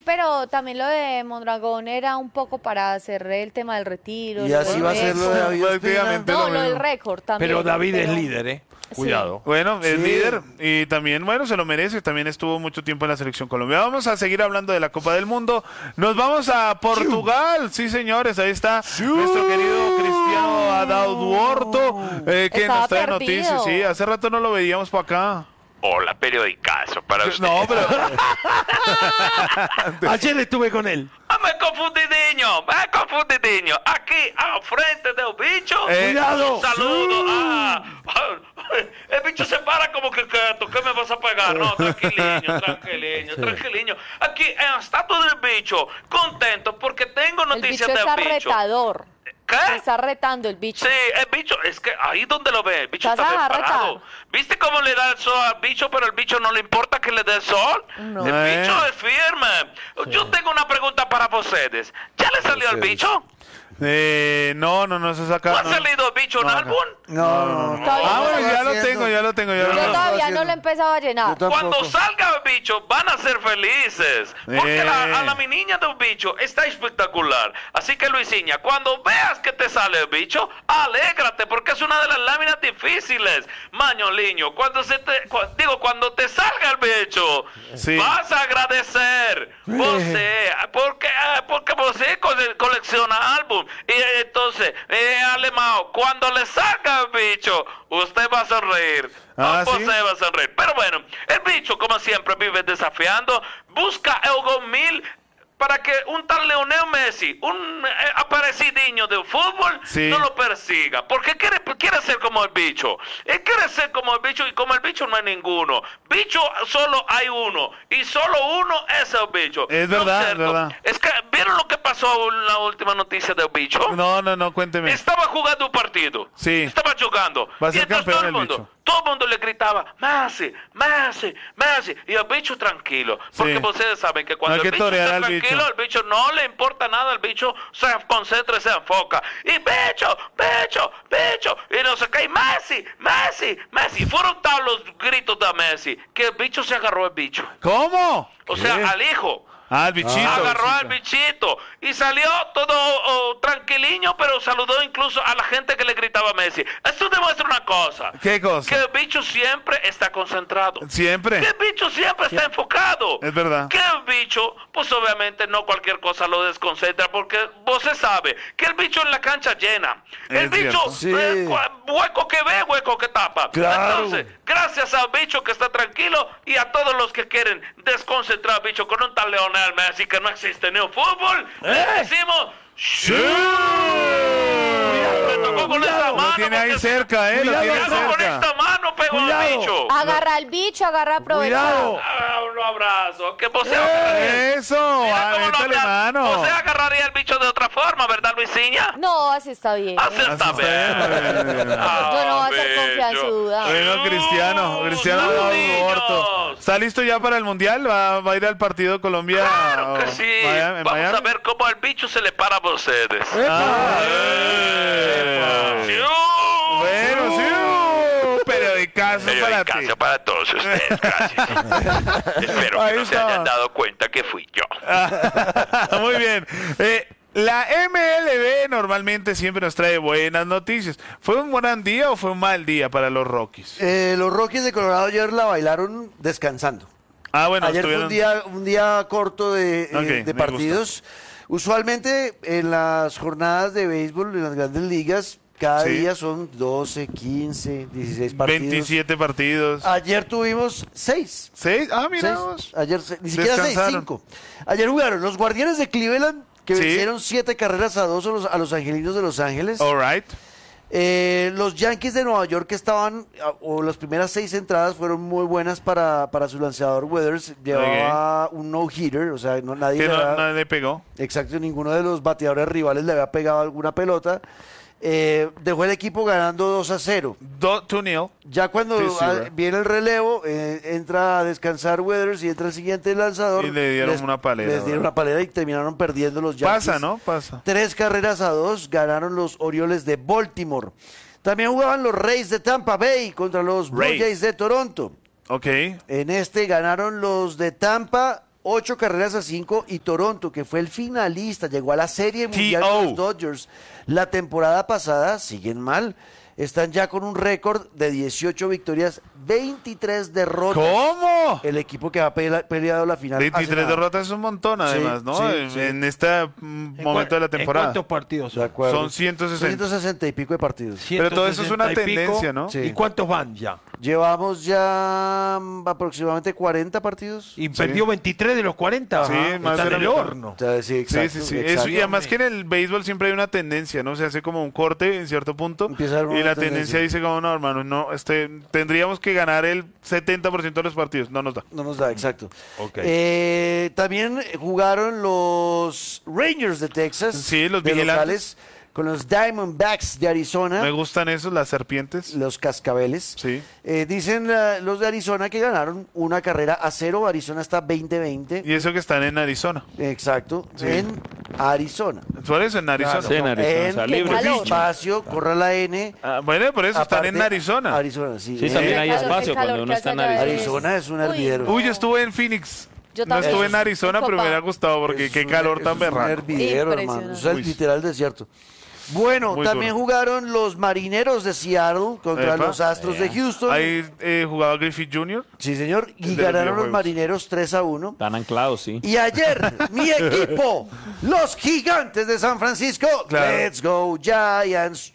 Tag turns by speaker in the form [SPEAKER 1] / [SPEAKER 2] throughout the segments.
[SPEAKER 1] Pero también lo de Mondragón era un poco para hacer el tema del retiro.
[SPEAKER 2] Y así va a ser lo de David Ospina.
[SPEAKER 1] No, lo del récord también.
[SPEAKER 3] Pero David es líder, ¿eh? Cuidado.
[SPEAKER 4] Bueno, es
[SPEAKER 2] Sí.
[SPEAKER 4] líder y también, bueno, se lo merece. También estuvo mucho tiempo en la selección colombiana. Vamos a seguir hablando de la Copa del Mundo. Nos vamos a Portugal. Sí, señores, ahí está nuestro querido Cristiano Adao Duorto, que
[SPEAKER 1] Estaba
[SPEAKER 4] nos trae
[SPEAKER 1] perdido.
[SPEAKER 4] noticias. Sí, hace rato no lo veíamos por acá.
[SPEAKER 5] Hola, periodicazo para usted.
[SPEAKER 4] No, pero...
[SPEAKER 3] Ayer estuve con él.
[SPEAKER 5] Me confundidinho. Aquí, al frente del bicho.
[SPEAKER 3] Cuidado.
[SPEAKER 5] Un saludo. El bicho se para como que quieto. ¿Qué me vas a pegar? No, tranquiliño. Aquí, en la estatua del bicho, contento porque tengo
[SPEAKER 1] El
[SPEAKER 5] noticias
[SPEAKER 1] bicho está
[SPEAKER 5] del bicho.
[SPEAKER 1] retador. Se
[SPEAKER 5] ¿Qué?
[SPEAKER 1] está retando el bicho.
[SPEAKER 5] Sí, el bicho, es que ahí donde lo ve, el bicho
[SPEAKER 1] ¿Estás
[SPEAKER 5] está
[SPEAKER 1] agarrado?
[SPEAKER 5] preparado. ¿Viste cómo le da el sol al bicho, pero el bicho no le importa que le dé el sol?
[SPEAKER 1] No.
[SPEAKER 5] El bicho es firme. Yo tengo una pregunta para ustedes. ¿Ya le salió el bicho?
[SPEAKER 4] No se saca.
[SPEAKER 5] ¿No ha salido el bicho en álbum?
[SPEAKER 2] No.
[SPEAKER 1] Todavía no.
[SPEAKER 4] Bueno, ya lo tengo.
[SPEAKER 1] Yo todavía no lo he empezado a llenar.
[SPEAKER 2] Yo
[SPEAKER 5] Cuando
[SPEAKER 2] tampoco.
[SPEAKER 5] salga el bicho van a ser felices. Porque a la mi niña del bicho está espectacular. Así que Luisiña, cuando veas que te sale el bicho, alégrate porque es una de las láminas difíciles. Mañoliño, cuando te salga el bicho,
[SPEAKER 4] Sí.
[SPEAKER 5] vas a agradecer. Porque vos colecciona álbum. Y entonces, Alemão, cuando le salga el bicho, usted va a sonreír.
[SPEAKER 4] Ah, ¿sí?
[SPEAKER 5] Usted va a sonreír. Pero bueno, el bicho, como siempre, vive desafiando. Busca el gol 1000 para que un tal Lionel Messi, un aparecidinho del fútbol,
[SPEAKER 4] Sí.
[SPEAKER 5] no lo persiga. Porque quiere ser como el bicho. Él quiere ser como el bicho y como el bicho no hay ninguno. Bicho solo hay uno. Y solo uno es el bicho.
[SPEAKER 4] Es
[SPEAKER 5] ¿No
[SPEAKER 4] verdad,
[SPEAKER 5] cierto?
[SPEAKER 4] es verdad.
[SPEAKER 5] Es que, ¿vieron lo que pasó en la última noticia del bicho?
[SPEAKER 4] No, cuénteme.
[SPEAKER 5] Estaba jugando un partido.
[SPEAKER 4] Sí.
[SPEAKER 5] Estaba jugando.
[SPEAKER 4] Va a
[SPEAKER 5] Y
[SPEAKER 4] ser
[SPEAKER 5] entonces
[SPEAKER 4] campeón el bicho.
[SPEAKER 5] todo el mundo le gritaba, Messi. Y el bicho tranquilo. Porque
[SPEAKER 4] Sí.
[SPEAKER 5] ustedes saben que
[SPEAKER 4] No
[SPEAKER 5] cuando
[SPEAKER 4] hay
[SPEAKER 5] el
[SPEAKER 4] que
[SPEAKER 5] bicho
[SPEAKER 4] torear
[SPEAKER 5] está
[SPEAKER 4] al
[SPEAKER 5] tranquilo,
[SPEAKER 4] bicho.
[SPEAKER 5] el bicho no le importa nada. El bicho se concentra y se enfoca. Y bicho. Y no sé qué. Y Messi. Fueron tal los gritos de Messi que el bicho se agarró al bicho.
[SPEAKER 4] ¿Cómo?
[SPEAKER 5] O sea, al hijo.
[SPEAKER 4] El bichito.
[SPEAKER 5] Agarró al bichito y salió todo tranquiliño, pero saludó incluso a la gente que le gritaba a Messi. Esto demuestra una cosa.
[SPEAKER 4] ¿Qué cosa?
[SPEAKER 5] Que el bicho siempre está concentrado.
[SPEAKER 4] Siempre.
[SPEAKER 5] Que el bicho siempre está enfocado.
[SPEAKER 4] Es verdad.
[SPEAKER 5] Que el bicho, pues obviamente no cualquier cosa lo desconcentra, porque vos se sabe que el bicho en la cancha llena. El
[SPEAKER 4] Es
[SPEAKER 5] bicho,
[SPEAKER 2] cierto. Sí.
[SPEAKER 5] hueco que ve, hueco que tapa.
[SPEAKER 2] Claro.
[SPEAKER 5] Entonces, gracias al bicho que está tranquilo y a todos los que quieren desconcentrar al bicho con un tal Lionel Messi que no existe ni un fútbol, le decimos ¡sí! Me tocó con esta mano.
[SPEAKER 4] Lo tiene ahí
[SPEAKER 5] porque
[SPEAKER 4] cerca, lo tiene
[SPEAKER 5] cuidado con
[SPEAKER 4] cerca.
[SPEAKER 5] esta mano pegó al
[SPEAKER 3] Cuidado.
[SPEAKER 5] bicho.
[SPEAKER 1] Agarra al bicho, agarra aprovechado.
[SPEAKER 3] Cuidado.
[SPEAKER 5] Un abrazo. Que vos
[SPEAKER 4] Eso, métale mano.
[SPEAKER 5] Usted agarraría el bicho de otra forma, ¿verdad, Luisiña?
[SPEAKER 1] No, así está bien.
[SPEAKER 5] Así está
[SPEAKER 4] Así está
[SPEAKER 5] bien.
[SPEAKER 4] bien.
[SPEAKER 1] Yo no voy a hacer confianzuda.
[SPEAKER 4] Bueno, Cristiano Adao Duorto. ¿Está listo ya para el Mundial? ¿Va a ir al partido Colombia?
[SPEAKER 5] Claro que
[SPEAKER 4] o
[SPEAKER 5] sí.
[SPEAKER 4] Miami-
[SPEAKER 5] Vamos
[SPEAKER 4] Miami?
[SPEAKER 5] a ver cómo el bicho se le para a ustedes. Sí.
[SPEAKER 4] Bueno, sí. Periodicazo para ti.
[SPEAKER 5] Periodicazo para todos ustedes. Gracias. Espero
[SPEAKER 4] Ahí
[SPEAKER 5] que no se
[SPEAKER 4] está.
[SPEAKER 5] hayan dado cuenta que fui yo.
[SPEAKER 4] Muy bien. La MLB normalmente siempre nos trae buenas noticias. ¿Fue un buen día o fue un mal día para los Rockies?
[SPEAKER 2] Los Rockies de Colorado ayer la bailaron descansando.
[SPEAKER 4] Bueno,
[SPEAKER 2] Ayer fue
[SPEAKER 4] estuvieron...
[SPEAKER 2] un día corto de
[SPEAKER 4] Ok, me
[SPEAKER 2] partidos. Usualmente en las jornadas de béisbol, en las grandes ligas, cada
[SPEAKER 4] Sí.
[SPEAKER 2] día son 12, 15, 16 partidos.
[SPEAKER 4] 27 partidos.
[SPEAKER 2] Ayer tuvimos 6.
[SPEAKER 4] ¿6? Mira vos.
[SPEAKER 2] Ayer ni siquiera 6,
[SPEAKER 4] Descansaron.
[SPEAKER 2] 5. Ayer jugaron los Guardianes de Cleveland, que
[SPEAKER 4] Sí.
[SPEAKER 2] vencieron 7-2 a los Angelinos de Los Ángeles.
[SPEAKER 4] All right.
[SPEAKER 2] Los Yankees de Nueva York que estaban, o las primeras 6 entradas fueron muy buenas para su lanzador Weathers. Llevaba un no-hitter, o sea, nadie
[SPEAKER 4] Que
[SPEAKER 2] le había-
[SPEAKER 4] nadie le pegó.
[SPEAKER 2] Exacto, ninguno de los bateadores rivales le había pegado alguna pelota. Dejó el equipo ganando 2-0.
[SPEAKER 4] 2-0.
[SPEAKER 2] Ya cuando
[SPEAKER 4] Sí, sí, ¿verdad?
[SPEAKER 2] viene el relevo, entra a descansar Weathers y entra el siguiente lanzador.
[SPEAKER 4] Y le dieron una palera,
[SPEAKER 2] Les dieron
[SPEAKER 4] ¿verdad?
[SPEAKER 2] una palera y terminaron perdiendo los Yankees.
[SPEAKER 4] Pasa, ¿no? Pasa.
[SPEAKER 2] 3-2 ganaron los Orioles de Baltimore. También jugaban los Rays de Tampa Bay contra los Blue
[SPEAKER 4] Rays.
[SPEAKER 2] Jays de Toronto.
[SPEAKER 4] Ok.
[SPEAKER 2] En este ganaron los de Tampa 8 carreras a 5 y Toronto, que fue el finalista, llegó a la Serie Mundial de los Dodgers. La temporada pasada siguen mal. Están ya con un récord de 18 victorias, 23 derrotas.
[SPEAKER 4] ¿Cómo?
[SPEAKER 2] El equipo que ha peleado la final.
[SPEAKER 4] 23 derrotas es un montón, además, ¿no? En este momento de la temporada.
[SPEAKER 3] ¿En cuántos partidos
[SPEAKER 2] De acuerdo.
[SPEAKER 4] Son 160.
[SPEAKER 2] 160 y pico de partidos.
[SPEAKER 4] Pero todo eso es una
[SPEAKER 3] 160 y pico.
[SPEAKER 4] tendencia, ¿no?
[SPEAKER 2] Sí.
[SPEAKER 3] ¿Y cuántos van ya?
[SPEAKER 2] Llevamos ya aproximadamente 40 partidos.
[SPEAKER 3] Y perdió 23 de los 40.
[SPEAKER 4] Sí,
[SPEAKER 3] Ajá,
[SPEAKER 4] más
[SPEAKER 3] está
[SPEAKER 4] de
[SPEAKER 3] en
[SPEAKER 4] la
[SPEAKER 3] el
[SPEAKER 4] mitad.
[SPEAKER 3] horno.
[SPEAKER 2] O sea, sí, exacto,
[SPEAKER 4] Sí.
[SPEAKER 2] exacto.
[SPEAKER 4] Y además que en el béisbol siempre hay una tendencia, ¿no? Se hace como un corte en cierto punto.
[SPEAKER 2] Empieza a haber
[SPEAKER 4] Y
[SPEAKER 2] una
[SPEAKER 4] la
[SPEAKER 2] tendencia.
[SPEAKER 4] tendencia dice como, no, hermano, no, tendríamos que ganar el 70% de los partidos. No nos da.
[SPEAKER 2] No nos da, exacto.
[SPEAKER 3] Ok.
[SPEAKER 2] También jugaron los Rangers de Texas.
[SPEAKER 4] Sí, los
[SPEAKER 2] de
[SPEAKER 4] vigilantes.
[SPEAKER 2] locales, con los Diamondbacks de Arizona.
[SPEAKER 4] Me gustan esos, las serpientes.
[SPEAKER 2] Los cascabeles.
[SPEAKER 4] Sí.
[SPEAKER 2] Dicen los de Arizona que ganaron una carrera a 0. Arizona está 20-20.
[SPEAKER 4] Y eso que están en Arizona.
[SPEAKER 2] Exacto.
[SPEAKER 4] Sí.
[SPEAKER 2] En Arizona.
[SPEAKER 4] Por eso en Arizona.
[SPEAKER 6] Sí, en Arizona.
[SPEAKER 2] En
[SPEAKER 6] Está
[SPEAKER 1] Qué
[SPEAKER 6] libre.
[SPEAKER 1] calor.
[SPEAKER 2] espacio, corra la N.
[SPEAKER 4] Bueno, por eso están en
[SPEAKER 2] Aparte,
[SPEAKER 4] Arizona.
[SPEAKER 2] Arizona, sí.
[SPEAKER 6] Sí, también hay
[SPEAKER 1] Qué calor,
[SPEAKER 6] espacio
[SPEAKER 1] qué calor
[SPEAKER 6] cuando uno
[SPEAKER 1] que
[SPEAKER 6] está en
[SPEAKER 1] hace allá.
[SPEAKER 6] Arizona.
[SPEAKER 2] Arizona es un
[SPEAKER 1] Uy,
[SPEAKER 2] hervidero.
[SPEAKER 1] no.
[SPEAKER 4] Uy, yo estuve en Phoenix.
[SPEAKER 1] Yo
[SPEAKER 4] No
[SPEAKER 1] también.
[SPEAKER 4] estuve en Arizona,
[SPEAKER 1] En
[SPEAKER 4] pero me
[SPEAKER 1] Copa.
[SPEAKER 4] hubiera gustado porque qué calor tan
[SPEAKER 2] Es un
[SPEAKER 4] berraco.
[SPEAKER 2] hervidero, hermano.
[SPEAKER 1] Impresionante.
[SPEAKER 2] O sea,
[SPEAKER 4] Uy.
[SPEAKER 2] literal desierto. Bueno,
[SPEAKER 4] Muy
[SPEAKER 2] también
[SPEAKER 4] duro.
[SPEAKER 2] jugaron los Marineros de Seattle contra
[SPEAKER 4] Epa.
[SPEAKER 2] los Astros de Houston.
[SPEAKER 4] Ahí jugaba Griffith Jr.
[SPEAKER 2] Sí, señor. Y
[SPEAKER 4] El de los
[SPEAKER 2] ganaron los
[SPEAKER 4] videojuegos.
[SPEAKER 2] Marineros 3-1.
[SPEAKER 6] Están anclados, sí.
[SPEAKER 2] Y ayer, mi equipo, los Gigantes de San Francisco,
[SPEAKER 4] Claro.
[SPEAKER 2] Let's Go Giants.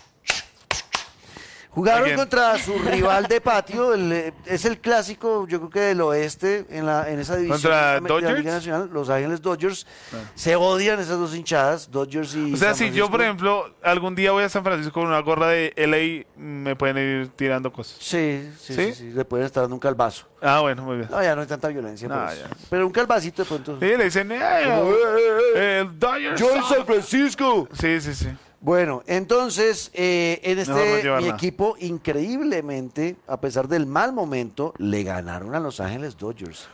[SPEAKER 2] Jugaron
[SPEAKER 4] Again.
[SPEAKER 2] contra su rival de patio, es el clásico, yo creo que del oeste, en esa división
[SPEAKER 4] ¿Contra
[SPEAKER 2] de la
[SPEAKER 4] Dodgers?
[SPEAKER 2] Liga Nacional, Los Ángeles Dodgers. Se odian esas dos hinchadas, Dodgers y
[SPEAKER 4] O sea,
[SPEAKER 2] San
[SPEAKER 4] si yo,
[SPEAKER 2] Francisco.
[SPEAKER 4] por ejemplo, algún día voy a San Francisco con una gorra de LA, me pueden ir tirando cosas.
[SPEAKER 2] Sí, le pueden estar dando un calvazo.
[SPEAKER 4] Ah, bueno, muy bien.
[SPEAKER 2] No, ya no hay tanta violencia.
[SPEAKER 4] No,
[SPEAKER 2] por eso.
[SPEAKER 4] ya.
[SPEAKER 2] Pero un calvacito de pronto.
[SPEAKER 4] Sí, le dicen, el Dodgers.
[SPEAKER 2] ¡Yo en San Francisco!
[SPEAKER 4] Sí.
[SPEAKER 2] Bueno, entonces, en
[SPEAKER 4] Mejor no llevar
[SPEAKER 2] mi
[SPEAKER 4] nada.
[SPEAKER 2] equipo, increíblemente, a pesar del mal momento, le ganaron a Los Ángeles Dodgers.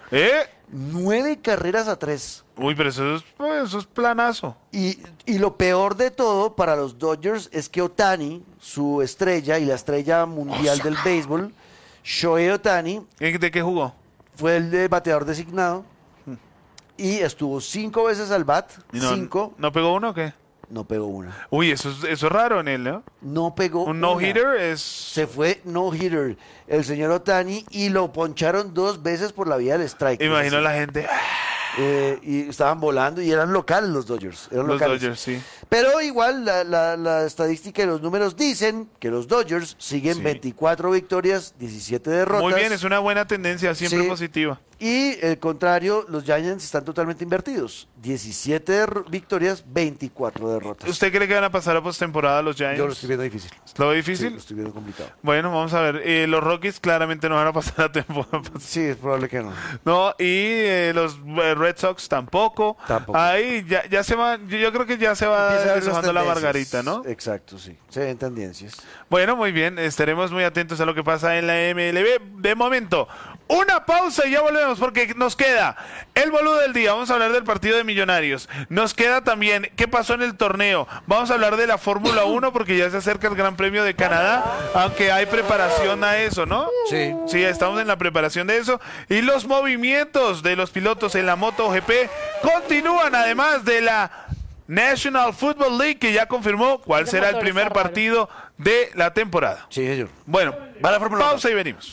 [SPEAKER 2] 9 carreras a 3.
[SPEAKER 4] Uy, pero eso es planazo.
[SPEAKER 2] Y lo peor de todo para los Dodgers es que Ohtani, su estrella y la estrella mundial del béisbol, Shohei Ohtani,
[SPEAKER 4] ¿De qué jugó?
[SPEAKER 2] fue el bateador designado y estuvo 5 veces al bat.
[SPEAKER 4] ¿Y no,
[SPEAKER 2] 5,
[SPEAKER 4] ¿No pegó uno o qué?
[SPEAKER 2] no pegó una.
[SPEAKER 4] Uy, eso es raro en él, ¿no?
[SPEAKER 2] No pegó
[SPEAKER 4] Un
[SPEAKER 2] una.
[SPEAKER 4] no-hitter es...
[SPEAKER 2] Se fue no-hitter el señor Ohtani y lo poncharon 2 veces por la vía del strike.
[SPEAKER 4] Imagino
[SPEAKER 2] Es
[SPEAKER 4] la gente...
[SPEAKER 2] decir, y estaban volando y eran locales los Dodgers. Eran
[SPEAKER 4] Los
[SPEAKER 2] locales.
[SPEAKER 4] Dodgers, sí.
[SPEAKER 2] Pero igual la estadística y los números dicen que los Dodgers siguen
[SPEAKER 4] Sí.
[SPEAKER 2] 24 victorias, 17 derrotas.
[SPEAKER 4] Muy bien, es una buena tendencia, siempre
[SPEAKER 2] Sí.
[SPEAKER 4] positiva.
[SPEAKER 2] Y el contrario, los Giants están totalmente invertidos. 17 victorias, 24 derrotas.
[SPEAKER 4] ¿Usted cree que van a pasar a postemporada los Giants?
[SPEAKER 2] Yo lo estoy viendo difícil.
[SPEAKER 4] ¿Lo ve
[SPEAKER 2] Sí,
[SPEAKER 4] difícil?
[SPEAKER 2] lo estoy viendo complicado.
[SPEAKER 4] Bueno, vamos a ver. Los Rockies claramente no van a pasar a temporada.
[SPEAKER 2] Sí, es probable que no.
[SPEAKER 4] No, y los Red Sox tampoco.
[SPEAKER 2] Tampoco.
[SPEAKER 4] Ahí ya se va, yo creo que ya se va
[SPEAKER 2] Empieza a ver esas
[SPEAKER 4] deshojando la
[SPEAKER 2] tendencias.
[SPEAKER 4] margarita, ¿no?
[SPEAKER 2] Exacto, sí. Se ven tendencias.
[SPEAKER 4] Bueno, muy bien, estaremos muy atentos a lo que pasa en la MLB. De momento, una pausa y ya volvemos porque nos queda el boludo del día. Vamos a hablar del partido de Millonarios. Nos queda también qué pasó en el torneo. Vamos a hablar de la Fórmula 1 porque ya se acerca el Gran Premio de Canadá, aunque hay preparación a eso, ¿no?
[SPEAKER 2] Sí.
[SPEAKER 4] Sí, estamos en la preparación de eso. Y los movimientos de los pilotos en la MotoGP continúan, además de la National Football League, que ya confirmó cuál
[SPEAKER 1] Ese
[SPEAKER 4] será el
[SPEAKER 1] motor
[SPEAKER 4] primer
[SPEAKER 1] está raro.
[SPEAKER 4] partido de la temporada.
[SPEAKER 2] Sí, señor.
[SPEAKER 4] Bueno,
[SPEAKER 2] Va la Fórmula
[SPEAKER 4] pausa y venimos.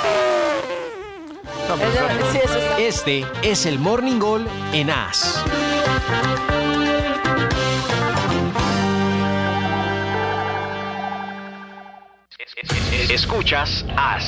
[SPEAKER 1] Sí, eso está.
[SPEAKER 7] Este es el Morning Goal en AS. Escuchas AS.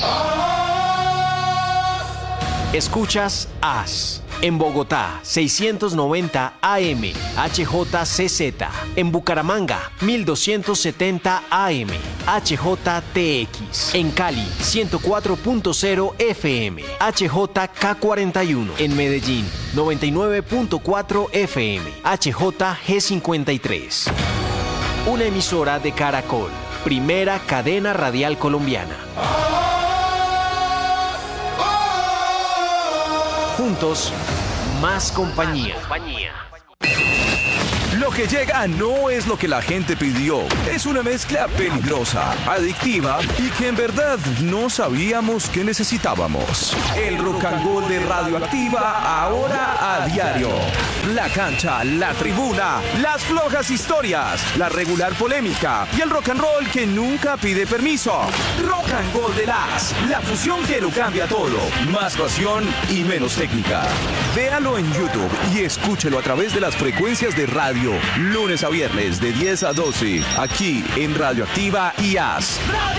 [SPEAKER 7] Escuchas AS. En Bogotá, 690 AM, HJCZ. En Bucaramanga, 1270 AM, HJTX. En Cali, 104.0 FM, HJK41. En Medellín, 99.4 FM, HJG53. Una emisora de Caracol, primera cadena radial colombiana. Juntos, más compañía.
[SPEAKER 6] Lo que llega no es lo que la gente pidió. Es una mezcla peligrosa, adictiva y que en verdad no sabíamos que necesitábamos. El Rock and Roll de Radioactiva, ahora a diario. La cancha, la tribuna, las flojas historias, la regular polémica y el rock and roll que nunca pide permiso. Rock and Roll de la fusión que lo cambia todo. Más pasión y menos técnica. Véalo en YouTube y escúchelo a través de las frecuencias de radio. Lunes a viernes de 10 a 12. Aquí en Radioactiva y AS.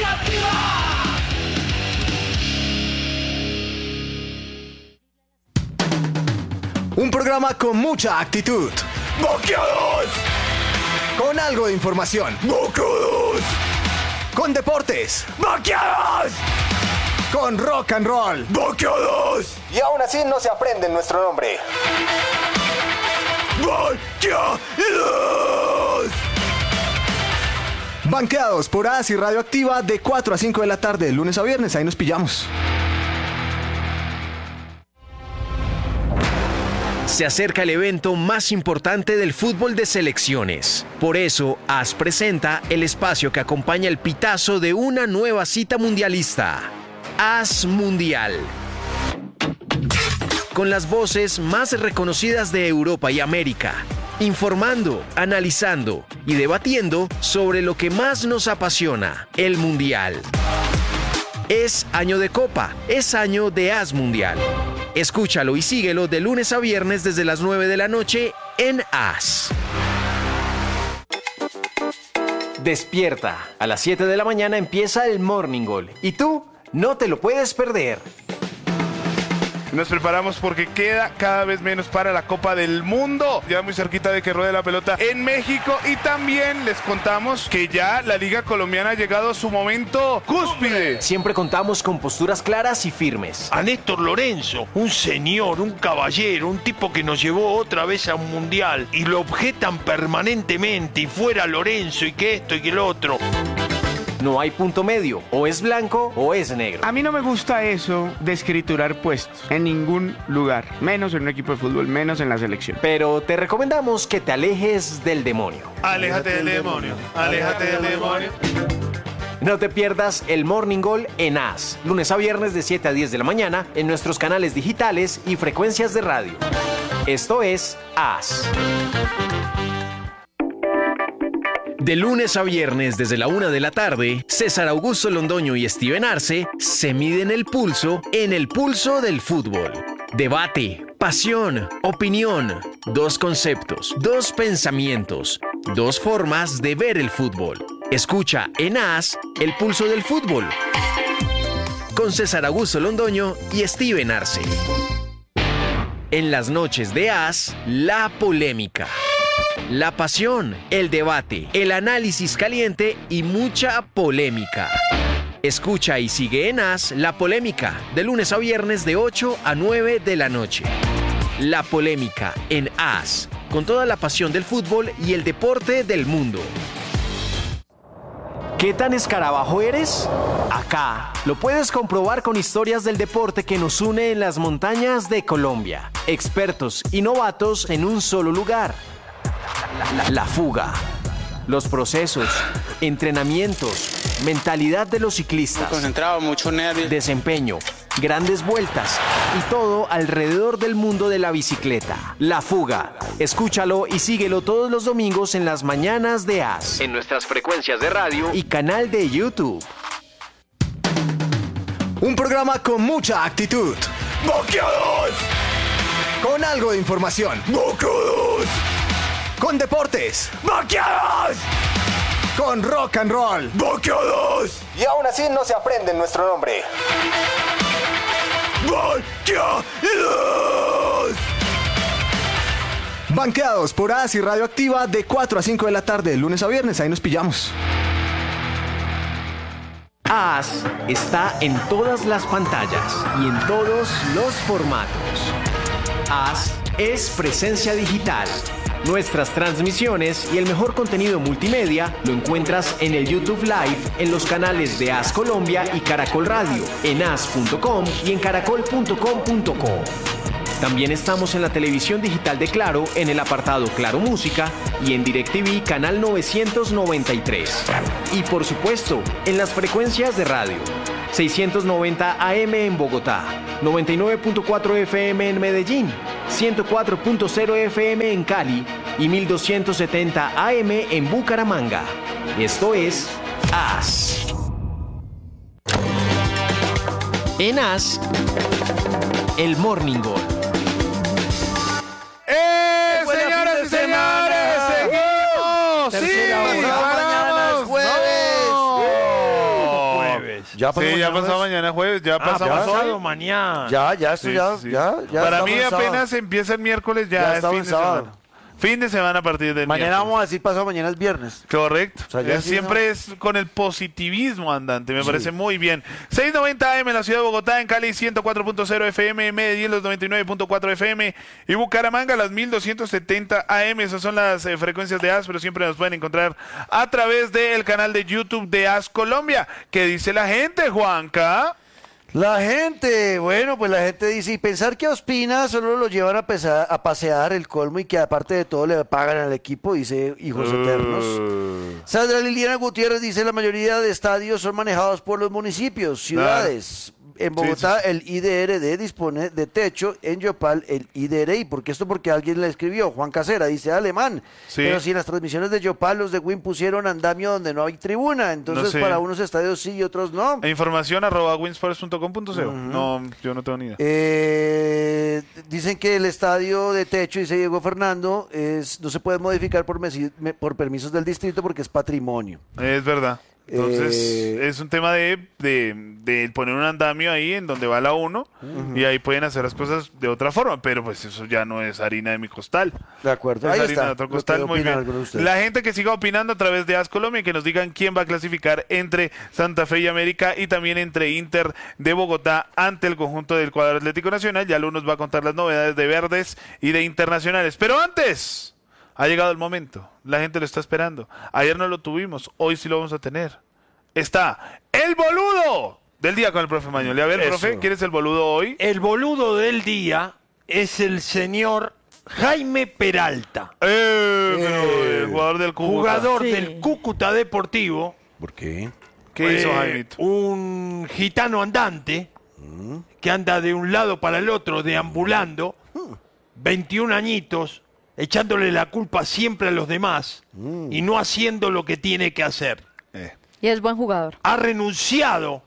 [SPEAKER 8] Un programa con mucha actitud. ¡Boqueados! Con algo de información. ¡Boqueados! Con deportes. ¡Boqueados! Con rock and roll. ¡Boqueados! Y aún así no se aprende nuestro nombre. ¡Boqueados! Banqueados por AS y Radioactiva de 4 a 5 de la tarde, de lunes a viernes. Ahí nos pillamos.
[SPEAKER 7] Se acerca el evento más importante del fútbol de selecciones. Por eso, AS presenta el espacio que acompaña el pitazo de una nueva cita mundialista. AS Mundial. Con las voces más reconocidas de Europa y América. Informando, analizando y debatiendo sobre lo que más nos apasiona, el Mundial. Es año de Copa, es año de AS Mundial. Escúchalo y síguelo de lunes a viernes desde las 9 de la noche en AS. Despierta. A las 7 de la mañana empieza el Morning Goal. Y tú no te lo puedes perder.
[SPEAKER 4] Nos preparamos porque queda cada vez menos para la Copa del Mundo. Ya muy cerquita de que ruede la pelota en México. Y también les contamos que ya la Liga Colombiana ha llegado a su momento cúspide.
[SPEAKER 7] Siempre contamos con posturas claras y firmes.
[SPEAKER 3] A Néstor Lorenzo, un señor, un caballero, un tipo que nos llevó otra vez a un mundial y lo objetan permanentemente y fuera Lorenzo y que esto y que el otro.
[SPEAKER 7] No hay punto medio, o es blanco o es negro.
[SPEAKER 9] A mí no me gusta eso de escriturar puestos en ningún lugar, menos en un equipo de fútbol, menos en la selección.
[SPEAKER 7] Pero te recomendamos que te alejes del demonio.
[SPEAKER 4] Aléjate del demonio, aléjate del demonio.
[SPEAKER 7] No te pierdas el Morning Goal en AS, lunes a viernes de 7 a 10 de la mañana en nuestros canales digitales y frecuencias de radio. Esto es AS. De lunes a viernes desde la 1 de la tarde, César Augusto Londoño y Steven Arce se miden el pulso en el pulso del fútbol. Debate, pasión, opinión, dos conceptos, dos pensamientos, dos formas de ver el fútbol. Escucha en AS el pulso del fútbol. Con César Augusto Londoño y Steven Arce. En las noches de AS, la polémica. La pasión, el debate, el análisis caliente y mucha polémica. Escucha y sigue en AS La Polémica, de lunes a viernes de 8 a 9 de la noche. La Polémica en AS, con toda la pasión del fútbol y el deporte del mundo. ¿Qué tan escarabajo eres? Acá lo puedes comprobar con historias del deporte que nos une en las montañas de Colombia. Expertos y novatos en un solo lugar. La fuga, los procesos, entrenamientos, mentalidad de los ciclistas,
[SPEAKER 9] Concentrado, mucho nervio,
[SPEAKER 7] desempeño, grandes vueltas y todo alrededor del mundo de la bicicleta. La fuga. Escúchalo y síguelo todos los domingos en las mañanas de AS, en nuestras frecuencias de radio y canal de YouTube.
[SPEAKER 8] Un programa con mucha actitud. ¡Boqueados! Con algo de información. ¡Boqueados! Con deportes. ¡Boqueados! Con rock and roll. ¡Boqueados! Y aún así no se aprende nuestro nombre. ¡Boqueados! Banqueados por AS y Radioactiva de 4 a 5 de la tarde, de lunes a viernes. Ahí nos pillamos.
[SPEAKER 7] AS está en todas las pantallas y en todos los formatos. AS es presencia digital. Nuestras transmisiones y el mejor contenido multimedia lo encuentras en el YouTube Live, en los canales de AS Colombia y Caracol Radio, en as.com y en caracol.com.co. También estamos en la televisión digital de Claro, en el apartado Claro Música y en DirecTV canal 993. Y por supuesto, en las frecuencias de radio. 690 AM en Bogotá, 99.4 FM en Medellín, 104.0 FM en Cali y 1270 AM en Bucaramanga. Esto es AS. En AS, el Morning Goal.
[SPEAKER 4] Señoras y señores, seguimos.
[SPEAKER 2] Mañana es jueves.
[SPEAKER 4] Ya pasó mañana jueves, ya pasado
[SPEAKER 3] mañana.
[SPEAKER 2] Ya,
[SPEAKER 4] Sí. Para mí
[SPEAKER 2] estamos
[SPEAKER 4] apenas empieza el miércoles, ya es fin de semana. Fin de semana a partir del
[SPEAKER 2] Mañana
[SPEAKER 4] miércoles.
[SPEAKER 2] vamos a decir pasado mañana es viernes.
[SPEAKER 4] Correcto.
[SPEAKER 2] O sea, ya sí,
[SPEAKER 4] siempre es con el positivismo andante, me parece muy bien. 690 AM en la ciudad de Bogotá, en Cali 104.0 FM, en Medellín los 99.4 FM y Bucaramanga las 1270 AM. Esas son las frecuencias de AS, pero siempre nos pueden encontrar a través del canal de YouTube de AS Colombia. ¿Qué dice la gente, Juanca?
[SPEAKER 2] La gente, bueno, pues la gente dice, y pensar que a Ospina solo lo llevan a pasear el colmo y que aparte de todo le pagan al equipo, dice Hijos Eternos. Sandra Liliana Gutiérrez dice, la mayoría de estadios son manejados por los municipios, ciudades. En Bogotá el IDRD dispone de techo, en Yopal el IDRI. ¿Por qué esto? Porque alguien le escribió, Juan Casera, dice alemán. Pero si en las transmisiones de Yopal los de Win pusieron andamio donde no hay tribuna, entonces para unos estadios sí y otros no.
[SPEAKER 4] Información @winsports.com.co. No, yo no tengo ni idea.
[SPEAKER 2] Dicen que el estadio de techo, dice Diego Fernando, no se puede modificar por permisos del distrito porque es patrimonio.
[SPEAKER 4] Es verdad. Entonces es un tema de poner un andamio ahí en donde va la 1 y ahí pueden hacer las cosas de otra forma, pero pues eso ya no es harina de mi costal.
[SPEAKER 2] De acuerdo,
[SPEAKER 4] es
[SPEAKER 2] ahí
[SPEAKER 4] harina
[SPEAKER 2] está.
[SPEAKER 4] de otro costal, muy bien. La gente que siga opinando a través de AS Colombia y que nos digan quién va a clasificar entre Santa Fe y América y también entre Inter de Bogotá ante el conjunto del cuadro Atlético Nacional. Ya Lu nos va a contar las novedades de Verdes y de Internacionales, pero antes ha llegado el momento, la gente lo está esperando. Ayer no lo tuvimos, hoy sí lo vamos a tener. Está el boludo del día con el profe Mañoli. A ver, profe, ¿quién es el boludo hoy?
[SPEAKER 3] El boludo del día es el señor Jaime Peralta.
[SPEAKER 4] El jugador del Cúcuta.
[SPEAKER 3] Jugador del Cúcuta Deportivo.
[SPEAKER 2] ¿Por qué?
[SPEAKER 4] ¿Qué hizo Jaimito?
[SPEAKER 3] Un gitano andante que anda de un lado para el otro deambulando, 21 añitos, echándole la culpa siempre a los demás y no haciendo lo que tiene que hacer.
[SPEAKER 1] Y es buen jugador.
[SPEAKER 3] Ha renunciado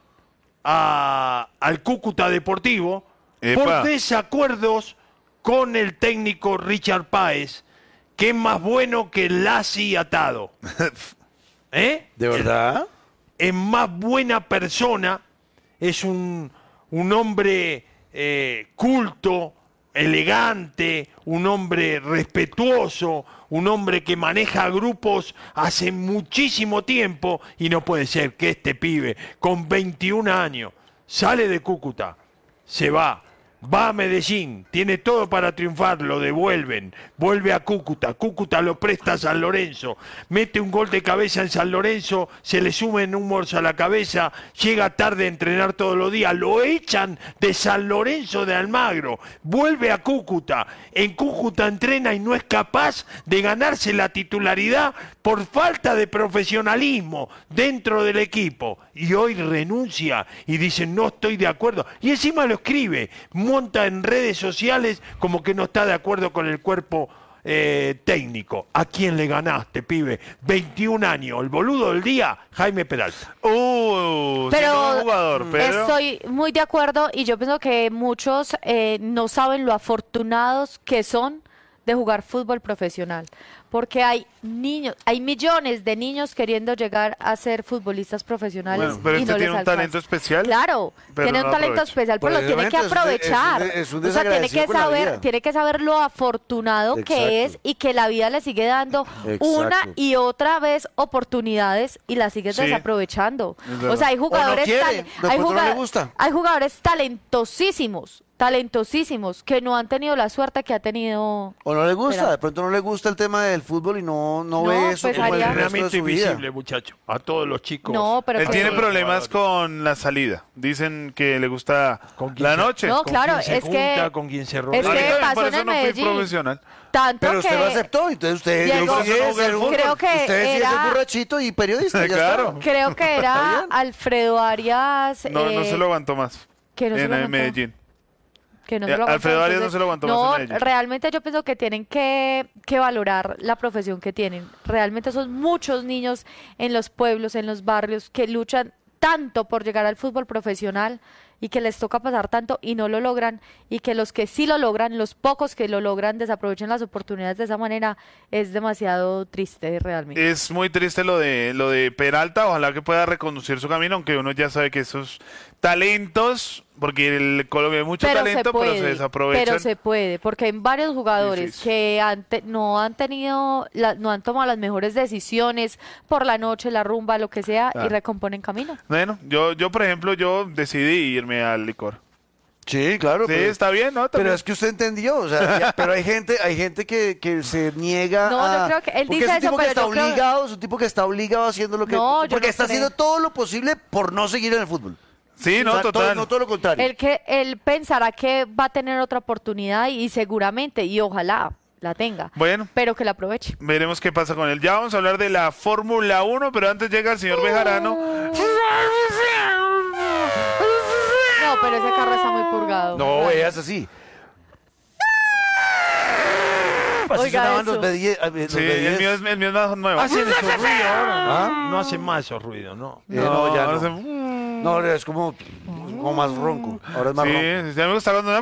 [SPEAKER 3] al Cúcuta Deportivo por desacuerdos con el técnico Richard Páez, que es más bueno que Lassi atado.
[SPEAKER 2] ¿De verdad?
[SPEAKER 3] Es más buena persona, es un hombre culto, elegante, un hombre respetuoso, un hombre que maneja grupos hace muchísimo tiempo y no puede ser que este pibe con 21 años sale de Cúcuta, se va a Medellín, tiene todo para triunfar, lo devuelven, vuelve a Cúcuta, Cúcuta lo presta a San Lorenzo, mete un gol de cabeza en San Lorenzo, se le sumen humos a la cabeza, llega tarde a entrenar todos los días, lo echan de San Lorenzo de Almagro, vuelve a Cúcuta, en Cúcuta entrena y no es capaz de ganarse la titularidad por falta de profesionalismo dentro del equipo, y hoy renuncia y dice no estoy de acuerdo, y encima lo escribe, monta en redes sociales como que no está de acuerdo con el cuerpo técnico. ¿A quién le ganaste, pibe? 21 años. El boludo del día, Jaime Peralta.
[SPEAKER 1] Pero
[SPEAKER 4] jugador,
[SPEAKER 1] estoy muy de acuerdo y yo pienso que muchos no saben lo afortunados que son de jugar fútbol profesional. Porque hay niños, hay millones de niños queriendo llegar a ser futbolistas profesionales.
[SPEAKER 4] Bueno, pero
[SPEAKER 1] y
[SPEAKER 4] este
[SPEAKER 1] no
[SPEAKER 4] tiene
[SPEAKER 1] les
[SPEAKER 4] un talento especial.
[SPEAKER 1] Claro, tiene un talento especial, pero lo tiene que aprovechar.
[SPEAKER 2] Es un
[SPEAKER 1] o sea,
[SPEAKER 2] desagradecido
[SPEAKER 1] tiene que saber lo afortunado que es y que la vida le sigue dando una y otra vez oportunidades y las sigue desaprovechando. O sea, hay jugadores, hay jugadores talentosísimos talentosísimos que no han tenido la suerte que ha tenido.
[SPEAKER 2] O no le gusta,
[SPEAKER 1] Pero-
[SPEAKER 2] de pronto no le gusta el tema del fútbol y no
[SPEAKER 1] No,
[SPEAKER 2] ve eso
[SPEAKER 1] pues
[SPEAKER 2] como el
[SPEAKER 1] haría-
[SPEAKER 2] resto de
[SPEAKER 3] Realmente
[SPEAKER 2] su vida.
[SPEAKER 3] invisible, muchacho. A todos los chicos.
[SPEAKER 1] No, pero
[SPEAKER 4] Él
[SPEAKER 1] que-
[SPEAKER 4] tiene problemas con la salida. Dicen que le gusta
[SPEAKER 3] ¿Con quién
[SPEAKER 4] la
[SPEAKER 3] se-
[SPEAKER 4] noche.
[SPEAKER 1] No,
[SPEAKER 3] Con
[SPEAKER 1] claro,
[SPEAKER 3] quien se
[SPEAKER 1] es que-
[SPEAKER 3] junta, con quien se rodea.
[SPEAKER 1] es que
[SPEAKER 4] Ahorita,
[SPEAKER 1] pasó
[SPEAKER 4] por
[SPEAKER 1] en
[SPEAKER 4] eso
[SPEAKER 1] el
[SPEAKER 4] no fui
[SPEAKER 1] Medellín.
[SPEAKER 4] profesional.
[SPEAKER 1] Tanto
[SPEAKER 2] Pero usted
[SPEAKER 1] que
[SPEAKER 2] lo aceptó, entonces usted
[SPEAKER 1] Diego,
[SPEAKER 2] decide ser un-
[SPEAKER 1] creo que
[SPEAKER 2] usted decide
[SPEAKER 1] era-
[SPEAKER 2] ser borrachito y periodista, ya
[SPEAKER 4] Claro.
[SPEAKER 2] está.
[SPEAKER 1] creo que
[SPEAKER 2] Está
[SPEAKER 1] era
[SPEAKER 2] bien.
[SPEAKER 1] Alfredo Arias.
[SPEAKER 4] No se lo aguantó más.
[SPEAKER 1] que no se
[SPEAKER 4] en
[SPEAKER 1] lo aguantó.
[SPEAKER 4] Medellín.
[SPEAKER 1] Que no se lo
[SPEAKER 4] Alfredo
[SPEAKER 1] aguantó,
[SPEAKER 4] Arias no
[SPEAKER 1] entonces,
[SPEAKER 4] se lo aguantó
[SPEAKER 1] no,
[SPEAKER 4] más en Medellín.
[SPEAKER 1] realmente yo pienso que tienen que valorar la profesión que tienen. Realmente son muchos niños en los pueblos, en los barrios, que luchan tanto por llegar al fútbol profesional y que les toca pasar tanto y no lo logran, y que los que sí lo logran, los pocos que lo logran, desaprovechen las oportunidades de esa manera. Es demasiado triste realmente.
[SPEAKER 4] Es muy triste lo de Peralta. Ojalá que pueda reconducir su camino, aunque uno ya sabe que esos talentos, porque el Colombia hay mucho talento, pero se desaprovechan.
[SPEAKER 1] Pero se puede, porque hay varios jugadores
[SPEAKER 4] Difícil.
[SPEAKER 1] que no han tenido, no han tomado las mejores decisiones por la noche, la rumba, lo que sea, y
[SPEAKER 4] Claro.
[SPEAKER 1] recomponen camino.
[SPEAKER 4] Bueno, yo por ejemplo, yo decidí irme al licor.
[SPEAKER 2] Sí, claro.
[SPEAKER 4] Sí,
[SPEAKER 2] pero-
[SPEAKER 4] está bien, ¿no?
[SPEAKER 2] Pero
[SPEAKER 4] También.
[SPEAKER 2] es que usted entendió, o sea, pero hay gente que se niega
[SPEAKER 1] No, yo
[SPEAKER 2] a...
[SPEAKER 1] creo que él
[SPEAKER 2] porque
[SPEAKER 1] dice
[SPEAKER 2] es un
[SPEAKER 1] eso,
[SPEAKER 2] tipo que
[SPEAKER 1] pero
[SPEAKER 2] está
[SPEAKER 1] yo creo-
[SPEAKER 2] obligado, es un tipo que está obligado haciendo lo que...
[SPEAKER 1] No, yo
[SPEAKER 2] porque
[SPEAKER 1] no
[SPEAKER 2] está
[SPEAKER 1] creo.
[SPEAKER 2] haciendo todo lo posible por no seguir en el fútbol.
[SPEAKER 4] Sí, no,
[SPEAKER 2] O sea,
[SPEAKER 4] total.
[SPEAKER 2] no todo lo contrario.
[SPEAKER 1] Él pensará que va a tener otra oportunidad y seguramente, y ojalá la tenga,
[SPEAKER 4] Bueno,
[SPEAKER 1] pero que la aproveche.
[SPEAKER 4] veremos qué pasa con él. Ya vamos a hablar de la Fórmula 1, pero antes llega el señor Bejarano.
[SPEAKER 1] No, pero ese carro está muy purgado.
[SPEAKER 2] No, veas así. Así
[SPEAKER 1] Oiga
[SPEAKER 2] sonaban
[SPEAKER 1] eso.
[SPEAKER 2] los B10. los
[SPEAKER 4] Sí, el mío
[SPEAKER 2] B10.
[SPEAKER 4] es más nuevo.
[SPEAKER 3] Hacen esos ruidos ahora.
[SPEAKER 2] ¿Ah?
[SPEAKER 3] No hacen más esos ruidos, ¿no?
[SPEAKER 2] No, ya no.
[SPEAKER 4] sé.
[SPEAKER 2] No, es como más ronco. Ahora es más ronco.
[SPEAKER 4] Sí, ya me gusta cuando...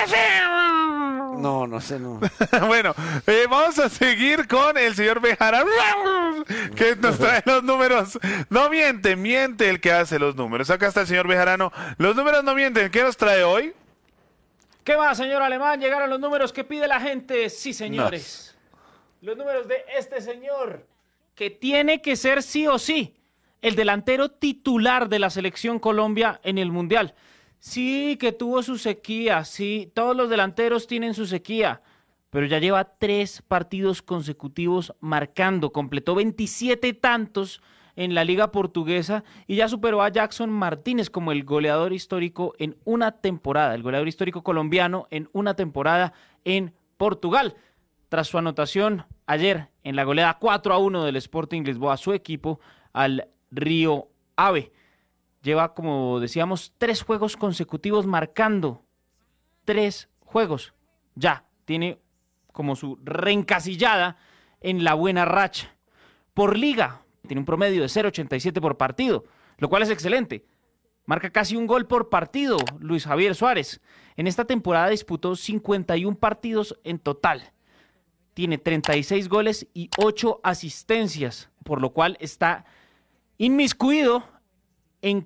[SPEAKER 2] No, no sé, no.
[SPEAKER 4] Bueno, vamos a seguir con el señor Bejarano, que nos trae los números. No miente, miente el que hace los números. Acá está el señor Bejarano. Los números no mienten. ¿Qué nos trae hoy?
[SPEAKER 10] ¿Qué más, señor Alemán? Llegaron los números que pide la gente. Sí, señores. Los números de este señor, que tiene que ser sí o sí el delantero titular de la selección Colombia en el Mundial. Sí, que tuvo su sequía. Sí, todos los delanteros tienen su sequía. Pero ya lleva 3 partidos consecutivos marcando. Completó 27 tantos en la Liga Portuguesa y ya superó a Jackson Martínez como el goleador histórico en una temporada, el goleador histórico colombiano en una temporada en Portugal. Tras su anotación ayer en la goleada 4-1 del Sporting Lisboa, su equipo al Río Ave. Lleva, como decíamos, 3 juegos consecutivos marcando. 3 juegos. Ya tiene como su reencasillada en la buena racha. Por liga, tiene un promedio de 0.87 por partido, lo cual es excelente. Marca casi un gol por partido Luis Javier Suárez. En esta temporada disputó 51 partidos en total. Tiene 36 goles y 8 asistencias, por lo cual está inmiscuido en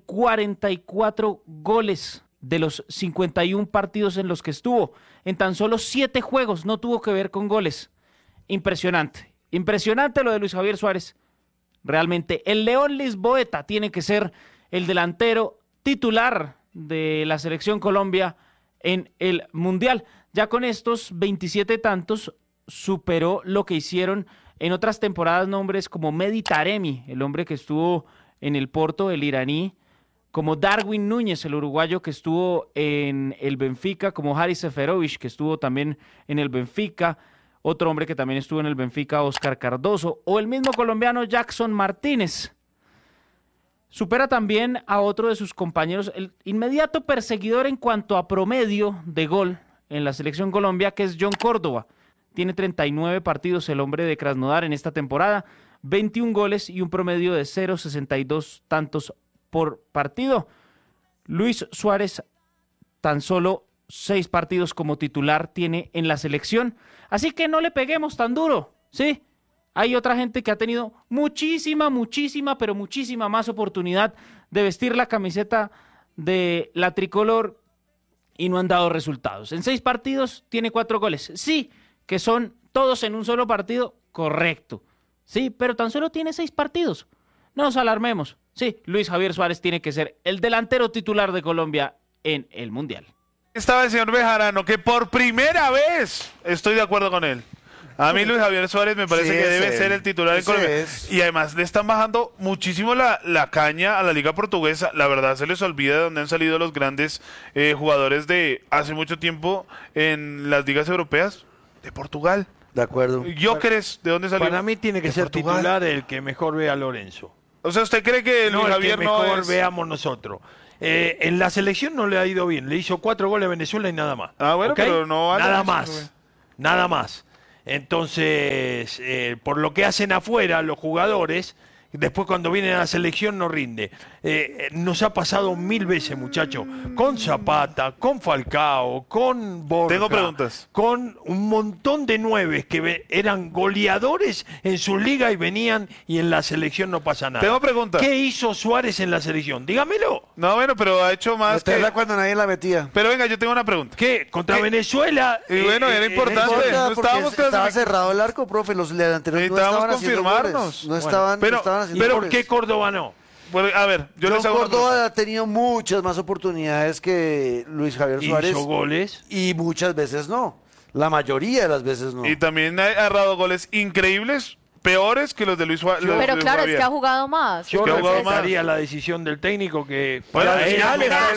[SPEAKER 10] 44 goles de los 51 partidos en los que estuvo. En tan solo 7 juegos no tuvo que ver con goles. Impresionante. Impresionante lo de Luis Javier Suárez. Realmente, el León Lisboeta tiene que ser el delantero titular de la selección Colombia en el Mundial. Ya con estos 27 tantos superó lo que hicieron en otras temporadas nombres como Mehdi Taremi, el hombre que estuvo en el Porto, el iraní, como Darwin Núñez, el uruguayo que estuvo en el Benfica, como Haris Seferovic, que estuvo también en el Benfica, otro hombre que también estuvo en el Benfica, Oscar Cardoso, o el mismo colombiano Jackson Martínez. Supera también a otro de sus compañeros, el inmediato perseguidor en cuanto a promedio de gol en la selección Colombia, que es John Córdoba. Tiene 39 partidos el hombre de Krasnodar en esta temporada, 21 goles y un promedio de 0.62 tantos por partido. Luis Suárez, tan solo 6 partidos como titular tiene en la selección, así que no le peguemos tan duro, ¿sí? Hay otra gente que ha tenido muchísima más oportunidad de vestir la camiseta de la tricolor y no han dado resultados. En 6 partidos tiene 4 goles, sí, que son todos en un solo partido, correcto, sí, pero tan solo tiene 6 partidos. No nos alarmemos. Sí, Luis Javier Suárez tiene que ser el delantero titular de Colombia en el Mundial.
[SPEAKER 4] Estaba el señor Bejarano, que por primera vez estoy de acuerdo con él. A mí Luis Javier Suárez me parece que debe ser el titular en Colombia. Y además le están bajando muchísimo la caña a la Liga Portuguesa. La verdad se les olvida de dónde han salido los grandes jugadores de hace mucho tiempo en las ligas europeas. De Portugal.
[SPEAKER 2] De acuerdo.
[SPEAKER 4] Gyökeres, ¿de dónde salió?
[SPEAKER 3] Para mí tiene que ser Portugal. Titular el que mejor vea a Lorenzo.
[SPEAKER 4] O sea, ¿usted cree que Luis Javier
[SPEAKER 3] el que mejor veamos nosotros? En la selección no le ha ido bien. Le hizo 4 goles a Venezuela y nada más.
[SPEAKER 4] Ah, bueno,
[SPEAKER 3] ¿okay?
[SPEAKER 4] pero no vale.
[SPEAKER 3] Nada más. Entonces, por lo que hacen afuera los jugadores, después cuando vienen a la selección no rinde. Nos ha pasado 1000 veces, muchachos, con Zapata, con Falcao, con Borja.
[SPEAKER 4] Tengo preguntas.
[SPEAKER 3] Con un montón de 9 que eran goleadores en su liga y venían y en la selección no pasa nada.
[SPEAKER 4] Tengo preguntas.
[SPEAKER 3] ¿Qué hizo Suárez en la selección? Dígamelo.
[SPEAKER 4] No, bueno, pero ha hecho más que...
[SPEAKER 2] cuando nadie la metía.
[SPEAKER 4] Pero venga, yo tengo una pregunta.
[SPEAKER 3] ¿Qué? ¿Contra Venezuela?
[SPEAKER 4] Y bueno, era importante.
[SPEAKER 2] No estaba cerrado el arco, profe. Los delanteros no estaban haciendo goles. No estaban haciendo
[SPEAKER 3] pero
[SPEAKER 2] goles.
[SPEAKER 3] ¿qué Córdoba no?
[SPEAKER 4] Bueno, a ver, yo les hago
[SPEAKER 2] Córdoba ha tenido muchas más oportunidades que Luis Javier Suárez.
[SPEAKER 3] ¿Hizo goles?
[SPEAKER 2] Y muchas veces no. La mayoría de las veces no.
[SPEAKER 4] Y también ha errado goles increíbles, peores que los de Luis Suárez.
[SPEAKER 1] Pero claro, es que ha jugado más.
[SPEAKER 3] Yo respetaría la decisión del técnico que...
[SPEAKER 4] Bueno,
[SPEAKER 2] está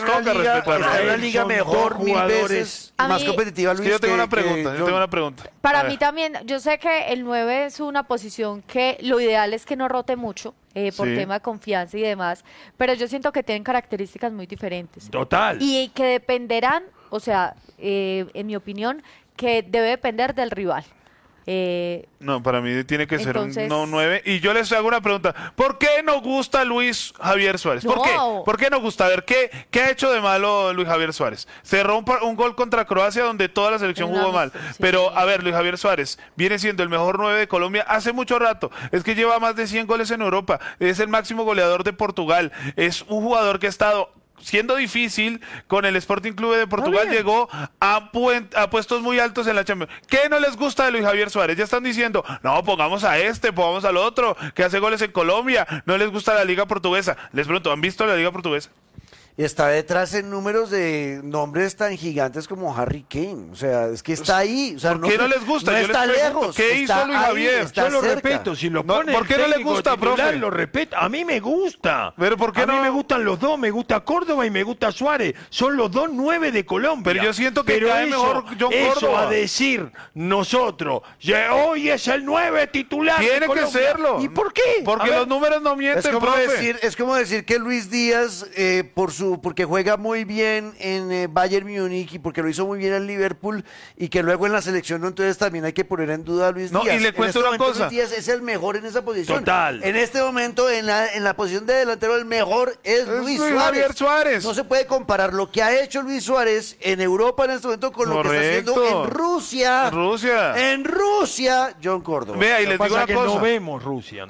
[SPEAKER 2] en una liga mejor 1000 veces más competitiva, Luis.
[SPEAKER 4] Yo tengo una pregunta.
[SPEAKER 1] Para mí también, yo sé que el 9 es una posición que lo ideal es que no rote mucho. Por tema de confianza y demás, pero yo siento que tienen características muy diferentes.
[SPEAKER 3] Total.
[SPEAKER 1] Y que dependerán, o sea, en mi opinión, que debe depender del rival.
[SPEAKER 4] No, para mí tiene que ser
[SPEAKER 1] entonces,
[SPEAKER 4] un 9. Y yo les hago una pregunta. ¿Por qué no gusta Luis Javier Suárez? ¿Por qué? ¿Por qué no gusta? A ver, ¿qué ha hecho de malo Luis Javier Suárez? Cerró un gol contra Croacia donde toda la selección jugó mal. Sí. Pero, a ver, Luis Javier Suárez viene siendo el mejor 9 de Colombia hace mucho rato. Es que lleva más de 100 goles en Europa. Es el máximo goleador de Portugal. Es un jugador que ha estado... siendo difícil con el Sporting Club de Portugal, llegó a puestos muy altos en la Champions. ¿Qué no les gusta de Luis Javier Suárez? Ya están diciendo, no, pongamos a pongamos al otro, que hace goles en Colombia. No les gusta la Liga Portuguesa. Les pregunto, ¿han visto la Liga Portuguesa?
[SPEAKER 2] Y está detrás en números de nombres tan gigantes como Harry Kane. O sea, es que está ahí. O sea,
[SPEAKER 4] ¿por qué no les gusta?
[SPEAKER 2] No está lejos.
[SPEAKER 4] ¿Qué hizo Luis Javier?
[SPEAKER 3] Yo lo respeto. Si lo pone
[SPEAKER 4] ¿por qué no le gusta,
[SPEAKER 3] titular,
[SPEAKER 4] profe?
[SPEAKER 3] Lo respeto. A mí me gusta.
[SPEAKER 4] ¿Pero por qué no?
[SPEAKER 3] A mí me gustan los dos. Me gusta Córdoba y me gusta Suárez. Son los dos 9 de Colombia.
[SPEAKER 4] Pero yo siento que cae mejor John Córdoba.
[SPEAKER 3] Eso a decir nosotros, hoy es el 9 titular.
[SPEAKER 4] Tiene que serlo.
[SPEAKER 3] ¿Y por qué?
[SPEAKER 4] Porque los números no mienten, profe.
[SPEAKER 2] Es como decir que Luis Díaz, porque juega muy bien en Bayern Múnich y porque lo hizo muy bien en Liverpool y que luego en la selección no, entonces también hay que poner en duda a Luis Díaz.
[SPEAKER 4] Y le cuento una cosa.
[SPEAKER 2] Luis Díaz es el mejor en esa posición.
[SPEAKER 3] Total.
[SPEAKER 2] En este momento en la posición de delantero el mejor es Luis
[SPEAKER 4] Suárez.
[SPEAKER 2] No se puede comparar lo que ha hecho Luis Suárez en Europa en este momento con lo que está haciendo en Rusia. En Rusia, John Córdoba.
[SPEAKER 4] Vea, y les digo una cosa.
[SPEAKER 3] No vemos Rusia.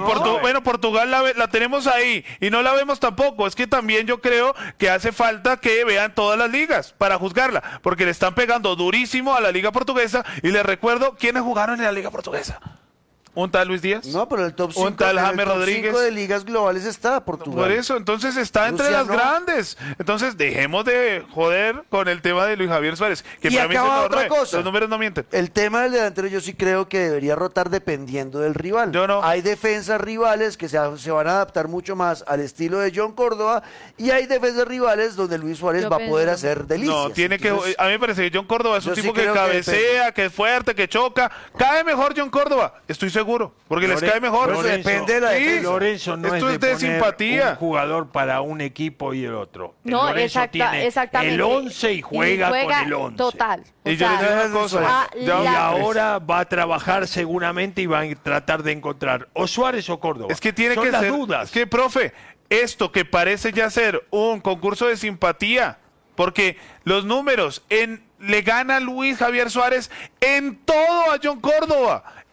[SPEAKER 4] Portugal la tenemos ahí y no la vemos tampoco. Es que también yo creo que hace falta que vean todas las ligas para juzgarla, porque le están pegando durísimo a la Liga Portuguesa. Y les recuerdo quiénes jugaron en la Liga Portuguesa. ¿Un tal Luis Díaz?
[SPEAKER 2] No, pero el top 5
[SPEAKER 4] ¿Un tal James Rodríguez?
[SPEAKER 2] de ligas globales está Portugal.
[SPEAKER 4] Por eso, entonces está entre las grandes. Entonces dejemos de joder con el tema de Luis Javier Suárez, que
[SPEAKER 2] y
[SPEAKER 4] para mí es
[SPEAKER 2] otra cosa.
[SPEAKER 4] Los números no mienten.
[SPEAKER 2] El tema del delantero yo sí creo que debería rotar dependiendo del rival.
[SPEAKER 4] Yo no.
[SPEAKER 2] Hay defensas rivales que se van a adaptar mucho más al estilo de John Córdoba y hay defensas rivales donde Luis Suárez va a poder hacer delicias.
[SPEAKER 4] No, a mí me parece que John Córdoba es un tipo que cabecea, que es fuerte, que choca. Cae mejor John Córdoba, estoy seguro, porque les cae mejor.
[SPEAKER 2] Depende de la defensa.
[SPEAKER 3] Lorenzo no
[SPEAKER 4] esto
[SPEAKER 3] es de
[SPEAKER 4] simpatía.
[SPEAKER 3] Un jugador para un equipo y el otro.
[SPEAKER 1] No,
[SPEAKER 3] tiene
[SPEAKER 1] exactamente.
[SPEAKER 3] El 11 y juega con el 11.
[SPEAKER 1] Total.
[SPEAKER 4] Y yo les digo una cosa.
[SPEAKER 3] Y ahora va a trabajar seguramente y va a tratar de encontrar o Suárez o Córdoba.
[SPEAKER 4] Es que tiene
[SPEAKER 3] Son
[SPEAKER 4] que
[SPEAKER 3] las
[SPEAKER 4] ser.
[SPEAKER 3] dudas.
[SPEAKER 4] Es que, profe, esto que parece ya ser un concurso de simpatía, porque los números le gana Luis Javier Suárez en todo a John Córdoba.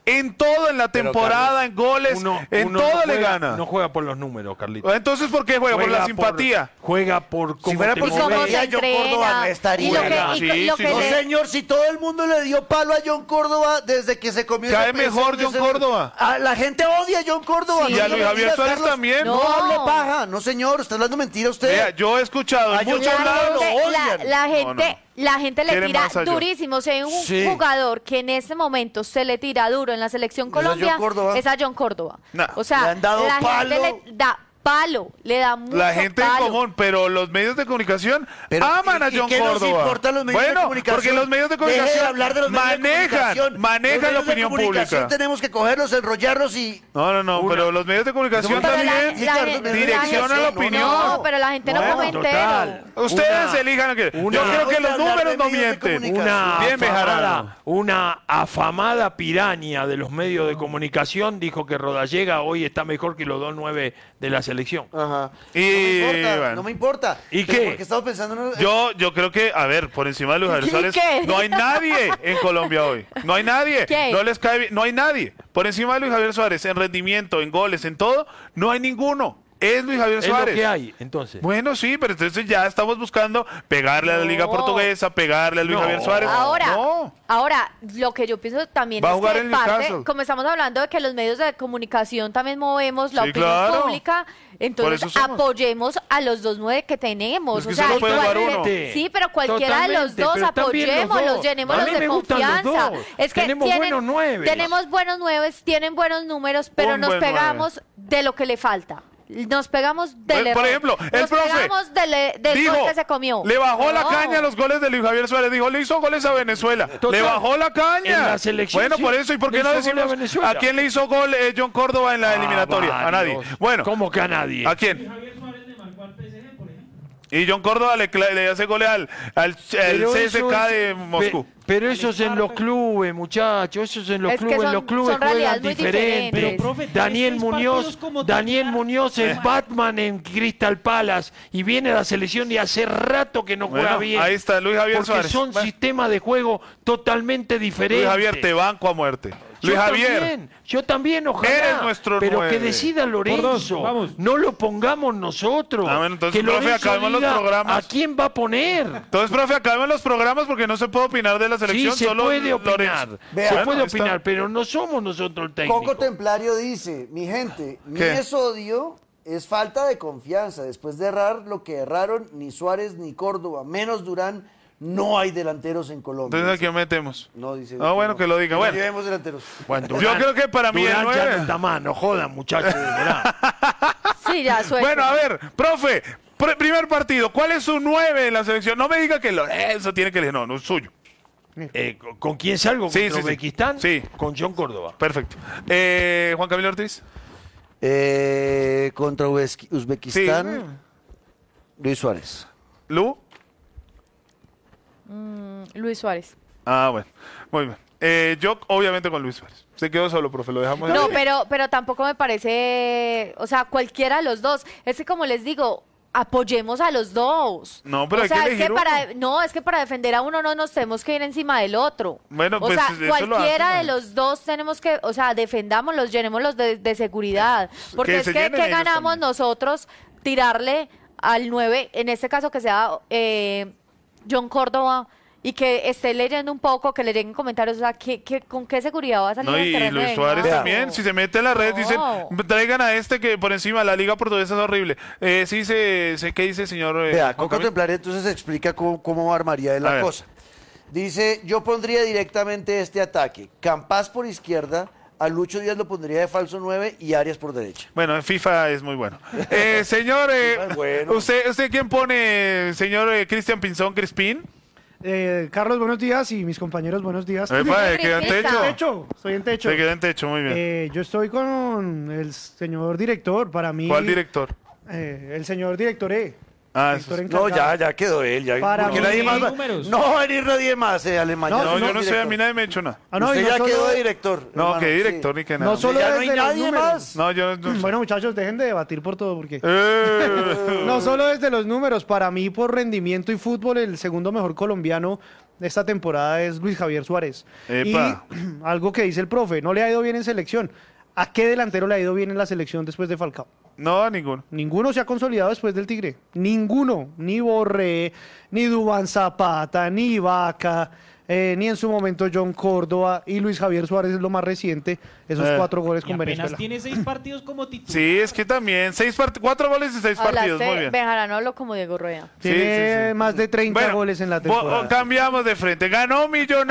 [SPEAKER 4] en todo, en la temporada, en goles, en todo le gana.
[SPEAKER 3] No juega por los números, Carlitos.
[SPEAKER 4] Entonces, ¿por qué juega? ¿Por la simpatía?
[SPEAKER 3] Juega por
[SPEAKER 2] Si fuera por simpatía, John Córdoba no estaría. No, señor, si todo el mundo le dio palo a John Córdoba desde que se comió.
[SPEAKER 4] Cae mejor John Córdoba.
[SPEAKER 2] La gente odia a John Córdoba.
[SPEAKER 4] Y a Luis Javier Suárez también.
[SPEAKER 2] No hable paja. No, señor, está hablando mentira usted.
[SPEAKER 4] Vea, yo he escuchado en muchos lados.
[SPEAKER 1] La gente le
[SPEAKER 4] Quiere
[SPEAKER 1] tira
[SPEAKER 4] más a John.
[SPEAKER 1] durísimo. Si hay un jugador que en ese momento se le tira duro en la selección Colombia, es a John Córdoba. O sea,
[SPEAKER 2] le han dado
[SPEAKER 1] la
[SPEAKER 2] palo.
[SPEAKER 1] gente le da palo, le da mucho
[SPEAKER 4] La gente
[SPEAKER 1] palo.
[SPEAKER 4] en común, pero los medios de comunicación aman a John
[SPEAKER 2] ¿qué nos
[SPEAKER 4] Córdoba.
[SPEAKER 2] importan los medios de comunicación?
[SPEAKER 4] Porque los medios de
[SPEAKER 2] Deje de
[SPEAKER 4] comunicación
[SPEAKER 2] hablar de los medios de comunicación.
[SPEAKER 4] manejan la
[SPEAKER 2] Los medios de
[SPEAKER 4] opinión
[SPEAKER 2] comunicación
[SPEAKER 4] pública.
[SPEAKER 2] tenemos que cogerlos, enrollarlos y...
[SPEAKER 4] No, pero los medios de comunicación
[SPEAKER 1] Pero
[SPEAKER 4] también direccionan la opinión.
[SPEAKER 1] No, pero la gente no come entero.
[SPEAKER 4] Ustedes elijan. Yo creo que los números no mienten.
[SPEAKER 3] Una afamada piraña de los medios de comunicación dijo que Rodallega hoy está mejor que los 2-9 de la selección.
[SPEAKER 2] Ajá.
[SPEAKER 4] Y
[SPEAKER 2] no me importa.
[SPEAKER 3] ¿Y
[SPEAKER 2] Pero
[SPEAKER 3] qué?
[SPEAKER 2] Porque estamos pensando en...
[SPEAKER 4] Yo creo que, a ver, por encima de Luis Javier Suárez,
[SPEAKER 1] ¿Qué?
[SPEAKER 4] no hay nadie en Colombia hoy. No hay nadie.
[SPEAKER 1] ¿Qué?
[SPEAKER 4] No les cae bien. No hay nadie. Por encima de Luis Javier Suárez, en rendimiento, en goles, en todo, no hay ninguno. Es Luis Javier Suárez.
[SPEAKER 3] Es lo que hay, entonces.
[SPEAKER 4] Bueno, sí, pero entonces ya estamos buscando pegarle a la Liga Portuguesa, pegarle a Luis Javier Suárez.
[SPEAKER 1] Ahora, lo que yo pienso también
[SPEAKER 4] Va a
[SPEAKER 1] es
[SPEAKER 4] jugar
[SPEAKER 1] que
[SPEAKER 4] en
[SPEAKER 1] parte,
[SPEAKER 4] Newcastle.
[SPEAKER 1] como estamos hablando de que los medios de comunicación también movemos la
[SPEAKER 4] Sí,
[SPEAKER 1] opinión
[SPEAKER 4] claro.
[SPEAKER 1] pública, entonces
[SPEAKER 4] Por eso somos.
[SPEAKER 1] apoyemos a los 2-9 que tenemos.
[SPEAKER 4] Es que
[SPEAKER 1] O sea,
[SPEAKER 4] solo puede jugar
[SPEAKER 1] cualquier-
[SPEAKER 4] uno.
[SPEAKER 1] sí, pero cualquiera de los
[SPEAKER 3] Totalmente,
[SPEAKER 1] dos
[SPEAKER 3] pero también los
[SPEAKER 1] apoyémoslos,
[SPEAKER 3] dos.
[SPEAKER 1] llenémoslos
[SPEAKER 3] A mí
[SPEAKER 1] de
[SPEAKER 3] me gustan los
[SPEAKER 1] confianza.
[SPEAKER 3] dos.
[SPEAKER 1] Es que
[SPEAKER 3] Tenemos buenos nueves.
[SPEAKER 1] tenemos buenos 9, tienen buenos números, pero
[SPEAKER 4] Un
[SPEAKER 1] nos
[SPEAKER 4] buen
[SPEAKER 1] pegamos de lo que le falta. Nos pegamos del error.
[SPEAKER 4] Por ejemplo, el
[SPEAKER 1] Nos
[SPEAKER 4] profe
[SPEAKER 1] pegamos del
[SPEAKER 4] dijo,
[SPEAKER 1] gol que se comió.
[SPEAKER 4] le bajó la
[SPEAKER 1] No.
[SPEAKER 4] caña a los goles de Luis Javier Suárez. Dijo, le hizo goles a Venezuela.
[SPEAKER 3] Total.
[SPEAKER 4] Le bajó la caña.
[SPEAKER 3] En la selección,
[SPEAKER 4] bueno,
[SPEAKER 3] sí,
[SPEAKER 4] por eso, ¿y por
[SPEAKER 3] le
[SPEAKER 4] qué no
[SPEAKER 3] hizo gol a
[SPEAKER 4] decimos
[SPEAKER 3] Venezuela.
[SPEAKER 4] a quién le hizo gol John Córdoba en la eliminatoria? A nadie.
[SPEAKER 3] Varios.
[SPEAKER 4] Bueno,
[SPEAKER 3] ¿Cómo que a nadie?
[SPEAKER 4] ¿a quién? Y John Córdoba le hace goles al
[SPEAKER 3] Pero
[SPEAKER 4] CSK
[SPEAKER 3] eso
[SPEAKER 4] de
[SPEAKER 3] es-
[SPEAKER 4] Moscú.
[SPEAKER 3] Pero eso es en los clubes, muchachos, eso es en los
[SPEAKER 1] Es que
[SPEAKER 3] clubes,
[SPEAKER 1] son-
[SPEAKER 3] los clubes
[SPEAKER 1] son realidades
[SPEAKER 3] juegan
[SPEAKER 1] muy
[SPEAKER 3] diferente.
[SPEAKER 1] diferentes. Pero, profe,
[SPEAKER 3] Daniel
[SPEAKER 10] 3 partidos
[SPEAKER 3] Muñoz,
[SPEAKER 10] como
[SPEAKER 3] Daniel
[SPEAKER 10] titular.
[SPEAKER 3] Muñoz es Batman en Crystal Palace y viene a la selección y hace rato que no juega
[SPEAKER 4] Bueno,
[SPEAKER 3] bien.
[SPEAKER 4] ahí está Luis Javier
[SPEAKER 3] porque
[SPEAKER 4] Suárez.
[SPEAKER 3] son
[SPEAKER 4] Bueno.
[SPEAKER 3] sistemas de juego totalmente diferentes.
[SPEAKER 4] Luis Javier, te banco a muerte. Luis Javier.
[SPEAKER 3] Yo también, ojalá.
[SPEAKER 4] Eres nuestro
[SPEAKER 3] pero
[SPEAKER 4] 9.
[SPEAKER 3] que decida Lorenzo.
[SPEAKER 10] vamos.
[SPEAKER 3] No lo pongamos nosotros.
[SPEAKER 4] Ah, bueno, entonces,
[SPEAKER 3] que
[SPEAKER 4] profe,
[SPEAKER 3] Lorenzo
[SPEAKER 4] acabemos los
[SPEAKER 3] diga
[SPEAKER 4] programas.
[SPEAKER 3] ¿a quién va a poner?
[SPEAKER 4] Entonces, profe, acabemos los programas porque no se puede opinar de la selección.
[SPEAKER 3] Sí, se
[SPEAKER 4] solo
[SPEAKER 3] puede opinar.
[SPEAKER 4] Lorenzo.
[SPEAKER 2] Vea,
[SPEAKER 3] se
[SPEAKER 2] bueno,
[SPEAKER 3] puede
[SPEAKER 4] ahí está.
[SPEAKER 3] opinar, pero no somos nosotros el técnico.
[SPEAKER 2] Coco Templario dice, mi gente, ni
[SPEAKER 4] ¿Qué?
[SPEAKER 2] es odio, es falta de confianza. Después de errar lo que erraron ni Suárez ni Córdoba, menos Durán, no hay delanteros en Colombia.
[SPEAKER 4] Entonces, ¿a quién metemos?
[SPEAKER 2] No, dice.
[SPEAKER 4] Ah, bueno, que lo diga.
[SPEAKER 2] No
[SPEAKER 4] Bueno.
[SPEAKER 2] llevemos delanteros.
[SPEAKER 3] Bueno,
[SPEAKER 4] Yo creo que para mí el
[SPEAKER 3] Durán ya
[SPEAKER 4] 9.
[SPEAKER 3] no está más, no jodan, muchachos. de Durán.
[SPEAKER 1] Sí, ya suelto.
[SPEAKER 4] Bueno, a ver, profe, primer partido, ¿cuál es su 9 en la selección? No me diga que Lorenzo tiene que elegir, no es suyo.
[SPEAKER 3] ¿Con quién salgo?
[SPEAKER 4] Sí,
[SPEAKER 3] ¿Contra
[SPEAKER 4] sí, sí.
[SPEAKER 3] Uzbekistán?
[SPEAKER 4] Sí.
[SPEAKER 3] Con John Córdoba.
[SPEAKER 4] Perfecto. Juan Camilo Ortiz.
[SPEAKER 2] Contra Uzbekistán, Luis Suárez.
[SPEAKER 4] Lu.
[SPEAKER 1] Luis Suárez.
[SPEAKER 4] Ah, bueno, muy bien. Yo, obviamente, con Luis Suárez. Se quedó solo, profe, lo dejamos
[SPEAKER 1] No,
[SPEAKER 4] ahí.
[SPEAKER 1] pero tampoco me parece, o sea, cualquiera de los dos. Es que como les digo, apoyemos a los dos.
[SPEAKER 4] No, pero
[SPEAKER 1] o
[SPEAKER 4] hay que
[SPEAKER 1] sea,
[SPEAKER 4] elegir
[SPEAKER 1] es que para defender a uno no nos tenemos que ir encima del otro.
[SPEAKER 4] Bueno,
[SPEAKER 1] o
[SPEAKER 4] pues,
[SPEAKER 1] sea,
[SPEAKER 4] eso lo
[SPEAKER 1] cualquiera
[SPEAKER 4] hacen,
[SPEAKER 1] de los dos tenemos que, o sea, defendámoslos, llenémoslos de seguridad. Porque
[SPEAKER 4] Que
[SPEAKER 1] es
[SPEAKER 4] se
[SPEAKER 1] que,
[SPEAKER 4] llenen
[SPEAKER 1] ¿qué
[SPEAKER 4] ellos
[SPEAKER 1] ganamos
[SPEAKER 4] también.
[SPEAKER 1] nosotros tirarle al 9, en este caso que sea John Córdoba, y que esté leyendo un poco, que le lleguen comentarios, o sea, ¿con qué seguridad va a salir
[SPEAKER 4] No,
[SPEAKER 1] al
[SPEAKER 4] y
[SPEAKER 1] terreno
[SPEAKER 4] Luis
[SPEAKER 1] de
[SPEAKER 4] Suárez
[SPEAKER 1] juego?
[SPEAKER 4] también, si se mete en la red, dicen, traigan a este que por encima la Liga Portuguesa es horrible. Sí, ¿qué dice, señor?
[SPEAKER 2] Vea,
[SPEAKER 4] Juan
[SPEAKER 2] Coco
[SPEAKER 4] Camilo?
[SPEAKER 2] Templario entonces explica cómo armaría él
[SPEAKER 4] A
[SPEAKER 2] la
[SPEAKER 4] ver.
[SPEAKER 2] cosa. Dice, yo pondría directamente este ataque. Campas por izquierda, a Lucho Díaz lo pondría de falso 9 y Arias por derecha.
[SPEAKER 4] Bueno, en FIFA es muy bueno. Señor,
[SPEAKER 2] es bueno.
[SPEAKER 4] ¿usted quién pone, señor Cristian Pinzón Crispín?
[SPEAKER 11] Carlos, buenos días, y mis compañeros, buenos días.
[SPEAKER 4] Epa, queda en techo.
[SPEAKER 11] Estoy en techo.
[SPEAKER 4] Se queda en techo, muy bien.
[SPEAKER 11] Yo estoy con el señor director, para mí.
[SPEAKER 4] ¿Cuál director?
[SPEAKER 11] El señor director
[SPEAKER 4] Ah,
[SPEAKER 11] director
[SPEAKER 2] No,
[SPEAKER 11] encargado.
[SPEAKER 2] ya quedó él. Ya,
[SPEAKER 11] Para
[SPEAKER 2] porque
[SPEAKER 11] mí-
[SPEAKER 2] nadie más va-
[SPEAKER 10] números.
[SPEAKER 2] no va a venir nadie más, Alemania.
[SPEAKER 4] No, yo no sé, a mí nadie me ha hecho nada.
[SPEAKER 11] Ah, no,
[SPEAKER 2] Usted
[SPEAKER 11] y no
[SPEAKER 2] ya
[SPEAKER 11] solo-
[SPEAKER 2] quedó de director.
[SPEAKER 4] No,
[SPEAKER 2] hermano,
[SPEAKER 4] que
[SPEAKER 2] sí.
[SPEAKER 4] director ni que nada.
[SPEAKER 11] No solo
[SPEAKER 2] Ya no hay
[SPEAKER 11] desde los
[SPEAKER 2] nadie
[SPEAKER 11] números.
[SPEAKER 2] más.
[SPEAKER 4] No, yo no sé.
[SPEAKER 11] Bueno, muchachos, dejen de debatir por todo, porque
[SPEAKER 4] Eh.
[SPEAKER 11] no solo desde los números, para mí por rendimiento y fútbol, el segundo mejor colombiano esta temporada es Luis Javier Suárez.
[SPEAKER 4] Epa.
[SPEAKER 11] Y algo que dice el profe, no le ha ido bien en selección. ¿A qué delantero le ha ido bien en la selección después de Falcao?
[SPEAKER 4] No, a ninguno.
[SPEAKER 11] Ninguno se ha consolidado después del Tigre. Ninguno. Ni Borré, ni Duván Zapata, ni Vaca, ni en su momento John Córdoba y Luis Javier Suárez es lo más reciente. Esos 4 goles con
[SPEAKER 10] apenas
[SPEAKER 11] Venezuela.
[SPEAKER 10] tiene 6 partidos como titular.
[SPEAKER 4] Sí, es que también 4 goles y 6 partidos, muy bien.
[SPEAKER 1] Bejaranolo como Diego Rueda.
[SPEAKER 11] Tiene más de 30 goles en la temporada.
[SPEAKER 4] Cambiamos de frente. Ganó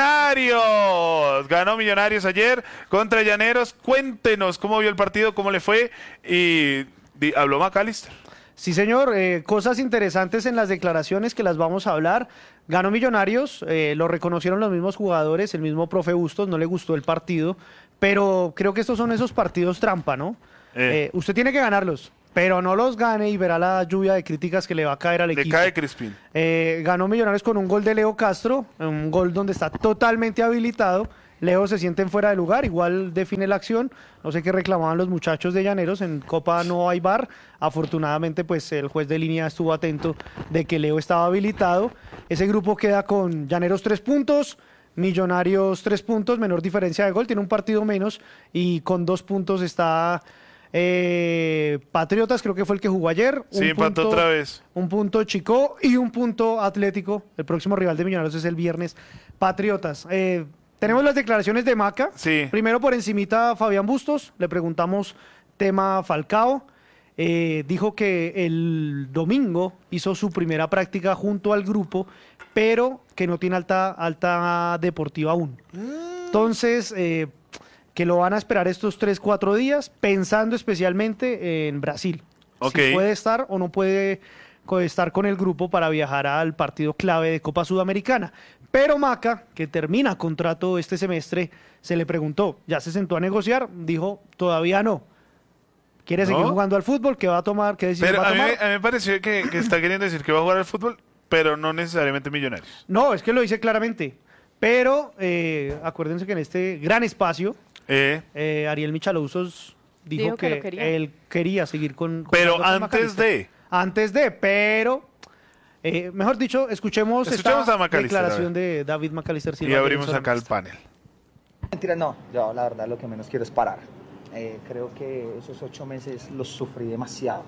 [SPEAKER 4] Millonarios ayer contra Llaneros. Cuéntenos cómo vio el partido, cómo le fue y habló McAllister.
[SPEAKER 11] Sí, señor. Cosas interesantes en las declaraciones que las vamos a hablar. Ganó Millonarios, lo reconocieron los mismos jugadores, el mismo profe Bustos, no le gustó el partido, pero creo que estos son esos partidos trampa, ¿no? Usted tiene que ganarlos, pero no los gane y verá la lluvia de críticas que le va a caer al equipo.
[SPEAKER 4] Le cae Crispín.
[SPEAKER 11] Ganó Millonarios con un gol de Leo Castro, un gol donde está totalmente habilitado. Leo se siente en fuera de lugar, igual define la acción. No sé qué reclamaban los muchachos de Llaneros, en Copa no hay VAR. Afortunadamente, pues el juez de línea estuvo atento de que Leo estaba habilitado. Ese grupo queda con Llaneros 3 puntos, Millonarios 3 puntos, menor diferencia de gol, tiene un partido menos y con 2 puntos está Patriotas, creo que fue el que jugó ayer.
[SPEAKER 4] Sí, empató otra vez.
[SPEAKER 11] Un punto Chicó y un punto Atlético. El próximo rival de Millonarios es el viernes, Patriotas. Tenemos las declaraciones de Maca.
[SPEAKER 4] Sí.
[SPEAKER 11] Primero por encimita Fabián Bustos, le preguntamos tema Falcao. Dijo que el domingo hizo su primera práctica junto al grupo, pero que no tiene alta deportiva aún. Entonces, que lo van a esperar estos 3-4 días, pensando especialmente en Brasil.
[SPEAKER 4] Okay.
[SPEAKER 11] Si puede estar o no puede estar con el grupo para viajar al partido clave de Copa Sudamericana. Pero Maca, que termina contrato este semestre, se le preguntó, ¿ya se sentó a negociar? Dijo, todavía no. ¿Quiere seguir jugando al fútbol? ¿Qué va a tomar? ¿Qué decisión va a tomar?
[SPEAKER 4] A mí me pareció que está queriendo decir que va a jugar al fútbol, pero no necesariamente Millonarios.
[SPEAKER 11] No, es que lo dice claramente. Pero acuérdense que en este gran espacio, Ariel Michalousos dijo que él quería seguir con
[SPEAKER 4] pero antes de,
[SPEAKER 11] pero... mejor dicho, escuchemos esta
[SPEAKER 4] a
[SPEAKER 11] declaración de David McAllister Silva.
[SPEAKER 4] Y abrimos acá el panel.
[SPEAKER 12] Mentira, no, yo la verdad lo que menos quiero es parar. Creo que esos 8 meses los sufrí demasiado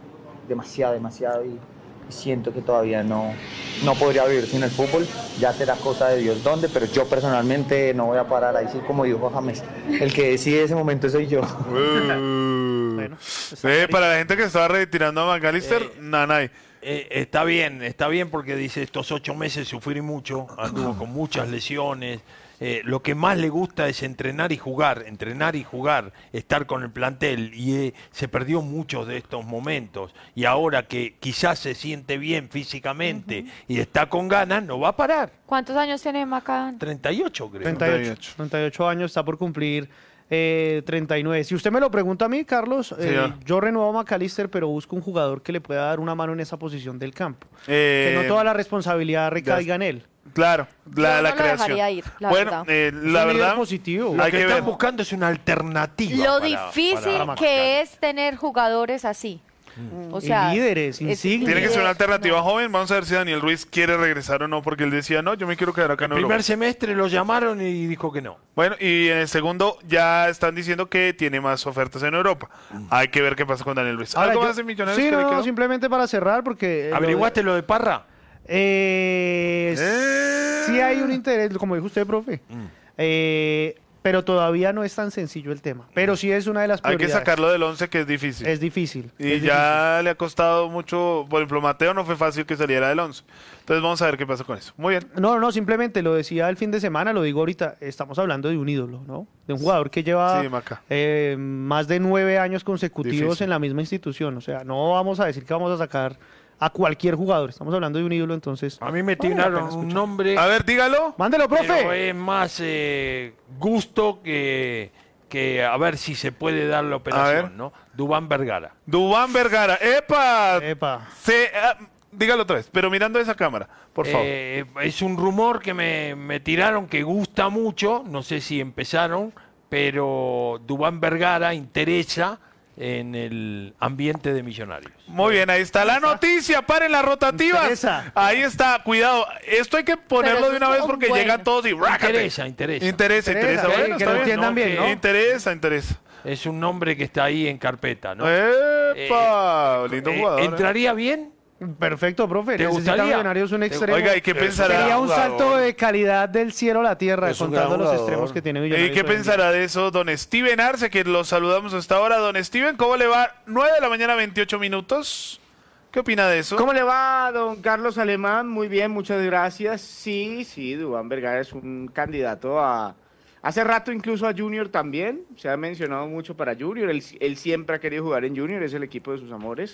[SPEAKER 12] y siento que todavía no podría vivir sin el fútbol. Ya será cosa de Dios dónde, pero yo personalmente no voy a parar. Ahí sí, como dijo James, el que decide ese momento soy yo.
[SPEAKER 11] Bueno,
[SPEAKER 4] para la gente que estaba retirando a McAllister, nanay.
[SPEAKER 3] Está bien porque dice estos 8 meses sufrí mucho, anduvo con muchas lesiones. Lo que más le gusta es entrenar y jugar, estar con el plantel y se perdió muchos de estos momentos y ahora que quizás se siente bien físicamente y está con ganas, no va a parar.
[SPEAKER 1] ¿Cuántos años tiene Maca?
[SPEAKER 3] 38 creo.
[SPEAKER 11] 38 años, está por cumplir 39. Si usted me lo pregunta a mí, Carlos, yo renuevo a McAllister, pero busco un jugador que le pueda dar una mano en esa posición del campo. Que no toda la responsabilidad recaiga en él.
[SPEAKER 4] Claro, la
[SPEAKER 1] no
[SPEAKER 4] creación.
[SPEAKER 1] Lo ir, la
[SPEAKER 4] bueno, la verdad,
[SPEAKER 11] positivo.
[SPEAKER 3] Lo que están buscando es una alternativa.
[SPEAKER 1] Lo difícil que es tener jugadores así. O sea,
[SPEAKER 11] líderes, insignias.
[SPEAKER 4] Tiene que ser una alternativa joven. Vamos a ver si Daniel Ruiz quiere regresar o no, porque él decía, no, yo me quiero quedar acá en
[SPEAKER 3] el primer semestre lo llamaron y dijo que no.
[SPEAKER 4] Bueno, y en el segundo ya están diciendo que tiene más ofertas en Europa. Hay que ver qué pasa con Daniel Ruiz.
[SPEAKER 11] Ahora,
[SPEAKER 4] ¿Algo más de Millonarios?
[SPEAKER 11] Sí,
[SPEAKER 4] que le quedó?
[SPEAKER 11] simplemente para cerrar, porque...
[SPEAKER 3] ¿Averiguaste lo de Parra?
[SPEAKER 11] Sí hay un interés, como dijo usted, profe. Pero todavía no es tan sencillo el tema. Pero sí es una de las prioridades.
[SPEAKER 4] Hay que sacarlo del 11, que es difícil.
[SPEAKER 11] Es difícil.
[SPEAKER 4] Y ya le ha costado mucho. Por ejemplo, Mateo no fue fácil que saliera del 11. Entonces vamos a ver qué pasa con eso. Muy bien.
[SPEAKER 11] No, simplemente lo decía el fin de semana, lo digo ahorita. Estamos hablando de un ídolo, ¿no? De un jugador que lleva más de 9 años consecutivos en la misma institución. O sea, no vamos a decir que vamos a sacar a cualquier jugador. Estamos hablando de un ídolo, entonces...
[SPEAKER 3] A mí me tiraron un nombre...
[SPEAKER 4] A ver, dígalo.
[SPEAKER 11] Mándelo, profe.
[SPEAKER 3] Pero es más gusto que a ver si se puede dar la operación, ¿no? Duván Vergara.
[SPEAKER 4] Duván Vergara. ¡Epa! Dígalo otra vez, pero mirando esa cámara, por favor.
[SPEAKER 3] Es un rumor que me tiraron que gusta mucho. No sé si empezaron, pero Duván Vergara interesa en el ambiente de Millonarios.
[SPEAKER 4] Muy bien, ahí está la noticia. Paren las rotativas.
[SPEAKER 11] Interesa.
[SPEAKER 4] Ahí está, cuidado. Esto hay que ponerlo de una vez porque llegan todos y rácate.
[SPEAKER 3] Interesa.
[SPEAKER 4] Interesa. Bueno,
[SPEAKER 11] que
[SPEAKER 4] está
[SPEAKER 11] lo
[SPEAKER 4] bien.
[SPEAKER 11] entiendan bien, ¿no?
[SPEAKER 4] Interesa.
[SPEAKER 3] Es un nombre que está ahí en carpeta, ¿no?
[SPEAKER 4] ¡Epa! Lindo jugador.
[SPEAKER 3] ¿Entraría bien?
[SPEAKER 11] Perfecto, profe.
[SPEAKER 3] ¿Te
[SPEAKER 11] Necesita
[SPEAKER 3] gustaría?
[SPEAKER 11] Millonarios un extremo.
[SPEAKER 4] Oiga, ¿y qué pensará?
[SPEAKER 11] Sería un salto de calidad del cielo a la tierra,
[SPEAKER 2] Es un
[SPEAKER 11] contando
[SPEAKER 2] gran
[SPEAKER 11] los
[SPEAKER 2] jugador.
[SPEAKER 11] extremos que tiene Millonarios.
[SPEAKER 4] ¿Y qué
[SPEAKER 11] hoy en día.
[SPEAKER 4] pensará de eso don Steven Arce, que lo saludamos hasta ahora? Don Steven, ¿cómo le va? 9 de la mañana, 28 minutos. ¿Qué opina de eso?
[SPEAKER 9] ¿Cómo le va, don Carlos Alemán? Muy bien, muchas gracias. Sí, Duván Vergara es un candidato a... Hace rato incluso a Junior también, se ha mencionado mucho para Junior, él siempre ha querido jugar en Junior, es el equipo de sus amores.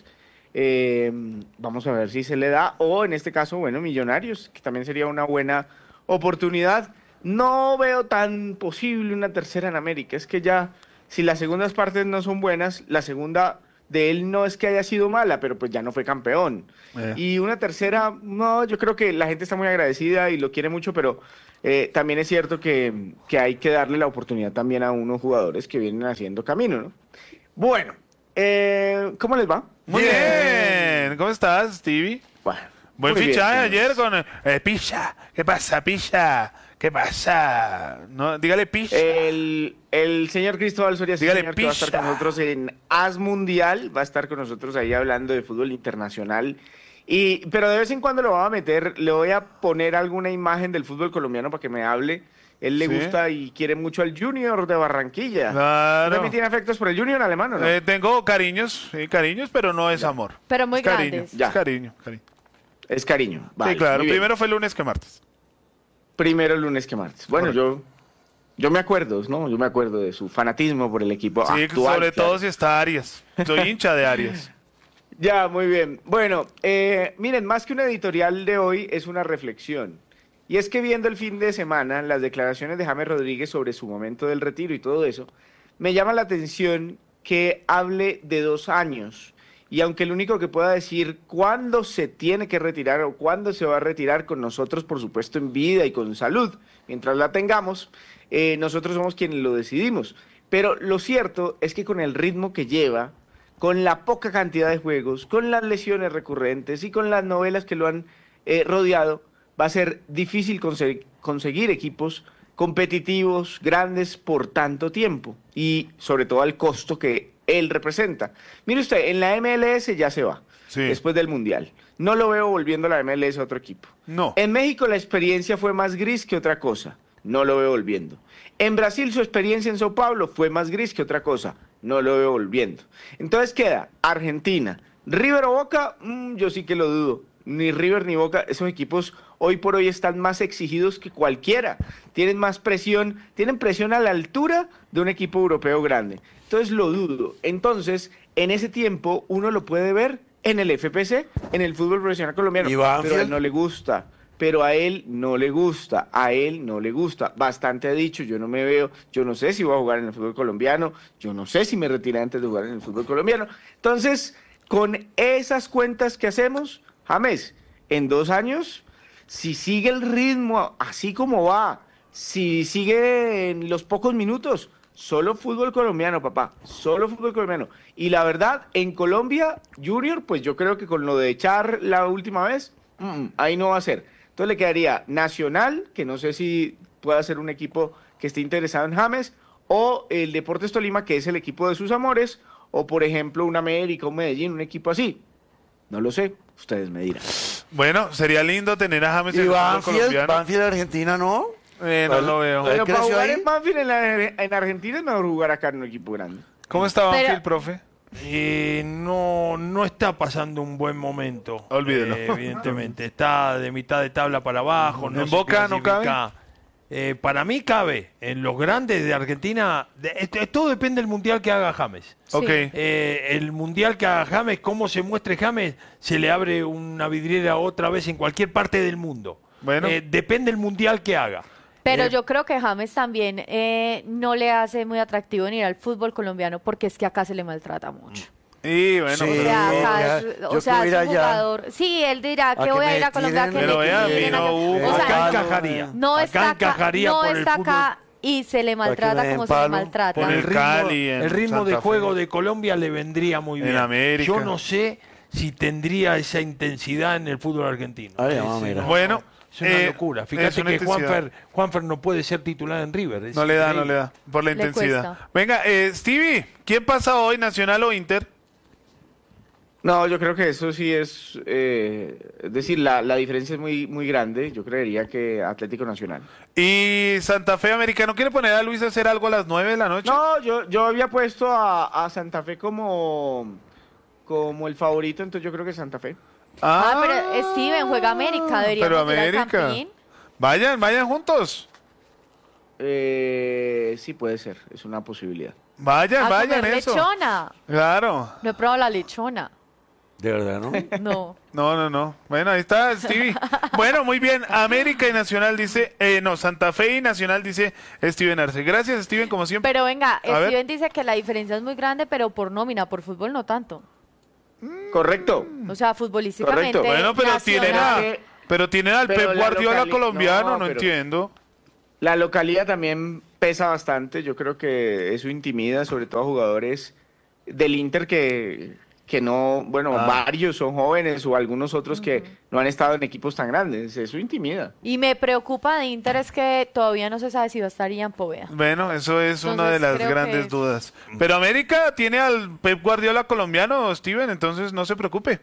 [SPEAKER 9] Vamos a ver si se le da, o en este caso, bueno, Millonarios, que también sería una buena oportunidad. No veo tan posible una tercera en América, es que ya, si las segundas partes no son buenas, la segunda de él no es que haya sido mala, pero pues ya no fue campeón. Y una tercera, no, yo creo que la gente está muy agradecida y lo quiere mucho, pero también es cierto que hay que darle la oportunidad también a unos jugadores que vienen haciendo camino, ¿no? Bueno, ¿cómo les va?
[SPEAKER 4] Muy bien. ¿Cómo estás, Stevie?
[SPEAKER 9] Bueno,
[SPEAKER 4] Buen
[SPEAKER 9] muy bien,
[SPEAKER 4] fichaje
[SPEAKER 9] señores.
[SPEAKER 4] ayer con Picha. ¿Qué pasa, Picha? ¿Qué pasa? No, dígale Picha.
[SPEAKER 9] El señor Cristóbal Soria,
[SPEAKER 4] Dígale,
[SPEAKER 9] señor, que va a estar
[SPEAKER 4] Picha.
[SPEAKER 9] con nosotros en AS Mundial, va a estar con nosotros ahí hablando de fútbol internacional. Pero de vez en cuando lo voy a meter, le voy a poner alguna imagen del fútbol colombiano para que me hable. Él le
[SPEAKER 4] Sí.
[SPEAKER 9] gusta y quiere mucho al Junior de Barranquilla.
[SPEAKER 4] Claro.
[SPEAKER 9] ¿También tiene afectos por el Junior alemán o no?
[SPEAKER 4] Tengo cariños, sí, cariños, pero no es amor.
[SPEAKER 1] Pero muy
[SPEAKER 4] Es cariño,
[SPEAKER 1] grandes.
[SPEAKER 9] Ya.
[SPEAKER 4] es cariño.
[SPEAKER 9] Es cariño. Vale,
[SPEAKER 4] Sí, claro.
[SPEAKER 9] muy bien.
[SPEAKER 4] Primero fue lunes que martes.
[SPEAKER 9] Primero lunes que martes. Bueno, yo me acuerdo, ¿no? Yo me acuerdo de su fanatismo por el equipo
[SPEAKER 4] Sí,
[SPEAKER 9] actual.
[SPEAKER 4] sobre
[SPEAKER 9] claro.
[SPEAKER 4] todo si está Arias. Soy hincha de Arias.
[SPEAKER 9] Ya, muy bien. Bueno, miren, más que un editorial de hoy, es una reflexión. Y es que viendo el fin de semana las declaraciones de James Rodríguez sobre su momento del retiro y todo eso, me llama la atención que hable de 2 años. Y aunque el único que pueda decir cuándo se tiene que retirar o cuándo se va a retirar con nosotros, por supuesto, en vida y con salud, mientras la tengamos, nosotros somos quienes lo decidimos. Pero lo cierto es que con el ritmo que lleva, con la poca cantidad de juegos, con las lesiones recurrentes y con las novelas que lo han rodeado, va a ser difícil conseguir equipos competitivos, grandes por tanto tiempo y sobre todo al costo que él representa. Mire usted, en la MLS ya se va, después del Mundial. No lo veo volviendo a la MLS a otro equipo.
[SPEAKER 4] No.
[SPEAKER 9] En México la experiencia fue más gris que otra cosa. No lo veo volviendo. En Brasil su experiencia en Sao Paulo fue más gris que otra cosa. No lo veo volviendo. Entonces queda Argentina. River o Boca, yo sí que lo dudo. Ni River ni Boca, esos equipos hoy por hoy están más exigidos que cualquiera. Tienen más presión, tienen presión a la altura de un equipo europeo grande. Entonces lo dudo. Entonces, en ese tiempo uno lo puede ver en el FPC, en el fútbol profesional colombiano. Pero a él no le gusta. Pero a él no le gusta, a él no le gusta. Bastante ha dicho, yo no me veo, yo no sé si voy a jugar en el fútbol colombiano, yo no sé si me retiré antes de jugar en el fútbol colombiano. Entonces, con esas cuentas que hacemos, James, en 2 años, si sigue el ritmo así como va, si sigue en los pocos minutos, solo fútbol colombiano, papá, solo fútbol colombiano. Y la verdad, en Colombia, Junior, pues yo creo que con lo de echar la última vez, ahí no va a ser. Entonces le quedaría Nacional, que no sé si pueda ser un equipo que esté interesado en James, o el Deportes Tolima, que es el equipo de sus amores, o por ejemplo un América, un Medellín, un equipo así. No lo sé, ustedes me dirán.
[SPEAKER 4] Bueno, sería lindo tener a James en
[SPEAKER 2] ¿Y
[SPEAKER 4] el fútbol
[SPEAKER 2] Banfield?
[SPEAKER 4] colombiano.
[SPEAKER 2] ¿Banfield Argentina no?
[SPEAKER 4] No lo veo.
[SPEAKER 9] Pero para
[SPEAKER 2] creció
[SPEAKER 9] jugar
[SPEAKER 2] ahí?
[SPEAKER 9] en Banfield en Argentina es mejor jugar acá en un equipo grande.
[SPEAKER 4] ¿Cómo está Banfield,
[SPEAKER 1] Pero-
[SPEAKER 4] profe?
[SPEAKER 3] No está pasando un buen momento.
[SPEAKER 4] Olvídelo.
[SPEAKER 3] Evidentemente. Está de mitad de tabla para abajo. No
[SPEAKER 4] ¿En
[SPEAKER 3] se
[SPEAKER 4] Boca no
[SPEAKER 3] clasifica. Para mí cabe. En los grandes de Argentina, todo depende del mundial que haga James.
[SPEAKER 1] Sí.
[SPEAKER 4] Ok.
[SPEAKER 3] El mundial que haga James, cómo se muestre James, se le abre una vidriera otra vez en cualquier parte del mundo.
[SPEAKER 4] Bueno.
[SPEAKER 3] Depende del mundial que haga.
[SPEAKER 1] Pero yo creo que James también no le hace muy atractivo ir al fútbol colombiano porque es que acá se le maltrata mucho.
[SPEAKER 4] Y bueno,
[SPEAKER 2] Sí.
[SPEAKER 1] O
[SPEAKER 4] pero-
[SPEAKER 1] sea, acá
[SPEAKER 2] ya,
[SPEAKER 1] es,
[SPEAKER 2] yo
[SPEAKER 1] o sea,
[SPEAKER 2] quiero
[SPEAKER 1] es
[SPEAKER 2] ir
[SPEAKER 1] un
[SPEAKER 2] allá.
[SPEAKER 1] jugador. Sí, él dirá que
[SPEAKER 2] que
[SPEAKER 1] voy a
[SPEAKER 2] me
[SPEAKER 1] ir a Colombia,
[SPEAKER 2] tiren,
[SPEAKER 1] que
[SPEAKER 4] pero
[SPEAKER 1] me
[SPEAKER 4] vea, a mí
[SPEAKER 1] tiren
[SPEAKER 4] no
[SPEAKER 1] acá.
[SPEAKER 4] hubo-
[SPEAKER 1] O sea,
[SPEAKER 3] Acá
[SPEAKER 2] Acá
[SPEAKER 3] encajaría.
[SPEAKER 1] no está
[SPEAKER 3] acá
[SPEAKER 1] acá,
[SPEAKER 3] encajaría
[SPEAKER 1] no
[SPEAKER 3] por el
[SPEAKER 1] está
[SPEAKER 3] fútbol.
[SPEAKER 1] acá y se le maltrata como se le maltrata.
[SPEAKER 4] Con el Cali,
[SPEAKER 3] el ritmo de juego de Colombia le vendría muy bien.
[SPEAKER 4] En América.
[SPEAKER 3] Yo no sé si tendría esa intensidad en el fútbol argentino.
[SPEAKER 4] Bueno,
[SPEAKER 3] es una locura.
[SPEAKER 4] es
[SPEAKER 3] Fíjate
[SPEAKER 4] una
[SPEAKER 3] que
[SPEAKER 4] intensidad.
[SPEAKER 3] Juanfer no puede ser titular en River. Es
[SPEAKER 4] No le da
[SPEAKER 3] increíble.
[SPEAKER 4] por la
[SPEAKER 1] Le
[SPEAKER 4] intensidad.
[SPEAKER 1] cuesta.
[SPEAKER 4] Venga, Stevie, ¿quién pasa hoy, Nacional o Inter?
[SPEAKER 9] No, yo creo que eso sí es decir, la diferencia es muy grande. Yo creería que Atlético Nacional.
[SPEAKER 4] Y Santa Fe Americano, ¿quiere poner a Luis a hacer algo a las 9 de la noche?
[SPEAKER 9] No, yo había puesto a Santa Fe como el favorito, entonces yo creo que Santa Fe.
[SPEAKER 1] Pero Steven juega América, deberíamos
[SPEAKER 4] Pero
[SPEAKER 1] ir al
[SPEAKER 4] América.
[SPEAKER 1] Campín.
[SPEAKER 4] Vayan juntos.
[SPEAKER 9] Sí, puede ser, es una posibilidad.
[SPEAKER 4] Vayan
[SPEAKER 1] A comer
[SPEAKER 4] eso.
[SPEAKER 1] lechona.
[SPEAKER 4] Claro.
[SPEAKER 1] No he probado la lechona.
[SPEAKER 2] De verdad, ¿no?
[SPEAKER 1] No.
[SPEAKER 4] No. Bueno, ahí está, Stevie. Bueno, muy bien. América y Nacional dice, Santa Fe y Nacional dice Steven Arce. Gracias, Steven, como siempre.
[SPEAKER 1] Pero venga,
[SPEAKER 4] A ver.
[SPEAKER 1] Steven dice que la diferencia es muy grande, pero por nómina, por fútbol no tanto.
[SPEAKER 9] Correcto.
[SPEAKER 1] O sea, futbolísticamente.
[SPEAKER 9] Correcto.
[SPEAKER 4] Bueno, pero tienen al
[SPEAKER 9] Pero
[SPEAKER 4] Pep
[SPEAKER 9] la
[SPEAKER 4] Guardiola
[SPEAKER 9] locali-
[SPEAKER 4] colombiano, no
[SPEAKER 9] pero-
[SPEAKER 4] entiendo.
[SPEAKER 9] La localidad también pesa bastante. Yo creo que eso intimida, sobre todo a jugadores del Inter que no, bueno, varios son jóvenes o algunos otros que no han estado en equipos tan grandes. Eso intimida.
[SPEAKER 1] Y me preocupa de Inter es que todavía no se sabe si va a estar Ian Poveda.
[SPEAKER 4] Bueno, eso es una
[SPEAKER 1] Entonces,
[SPEAKER 4] de las
[SPEAKER 1] creo
[SPEAKER 4] grandes
[SPEAKER 1] que-
[SPEAKER 4] dudas. Pero América tiene al Pep Guardiola colombiano, Steven, entonces no se preocupe.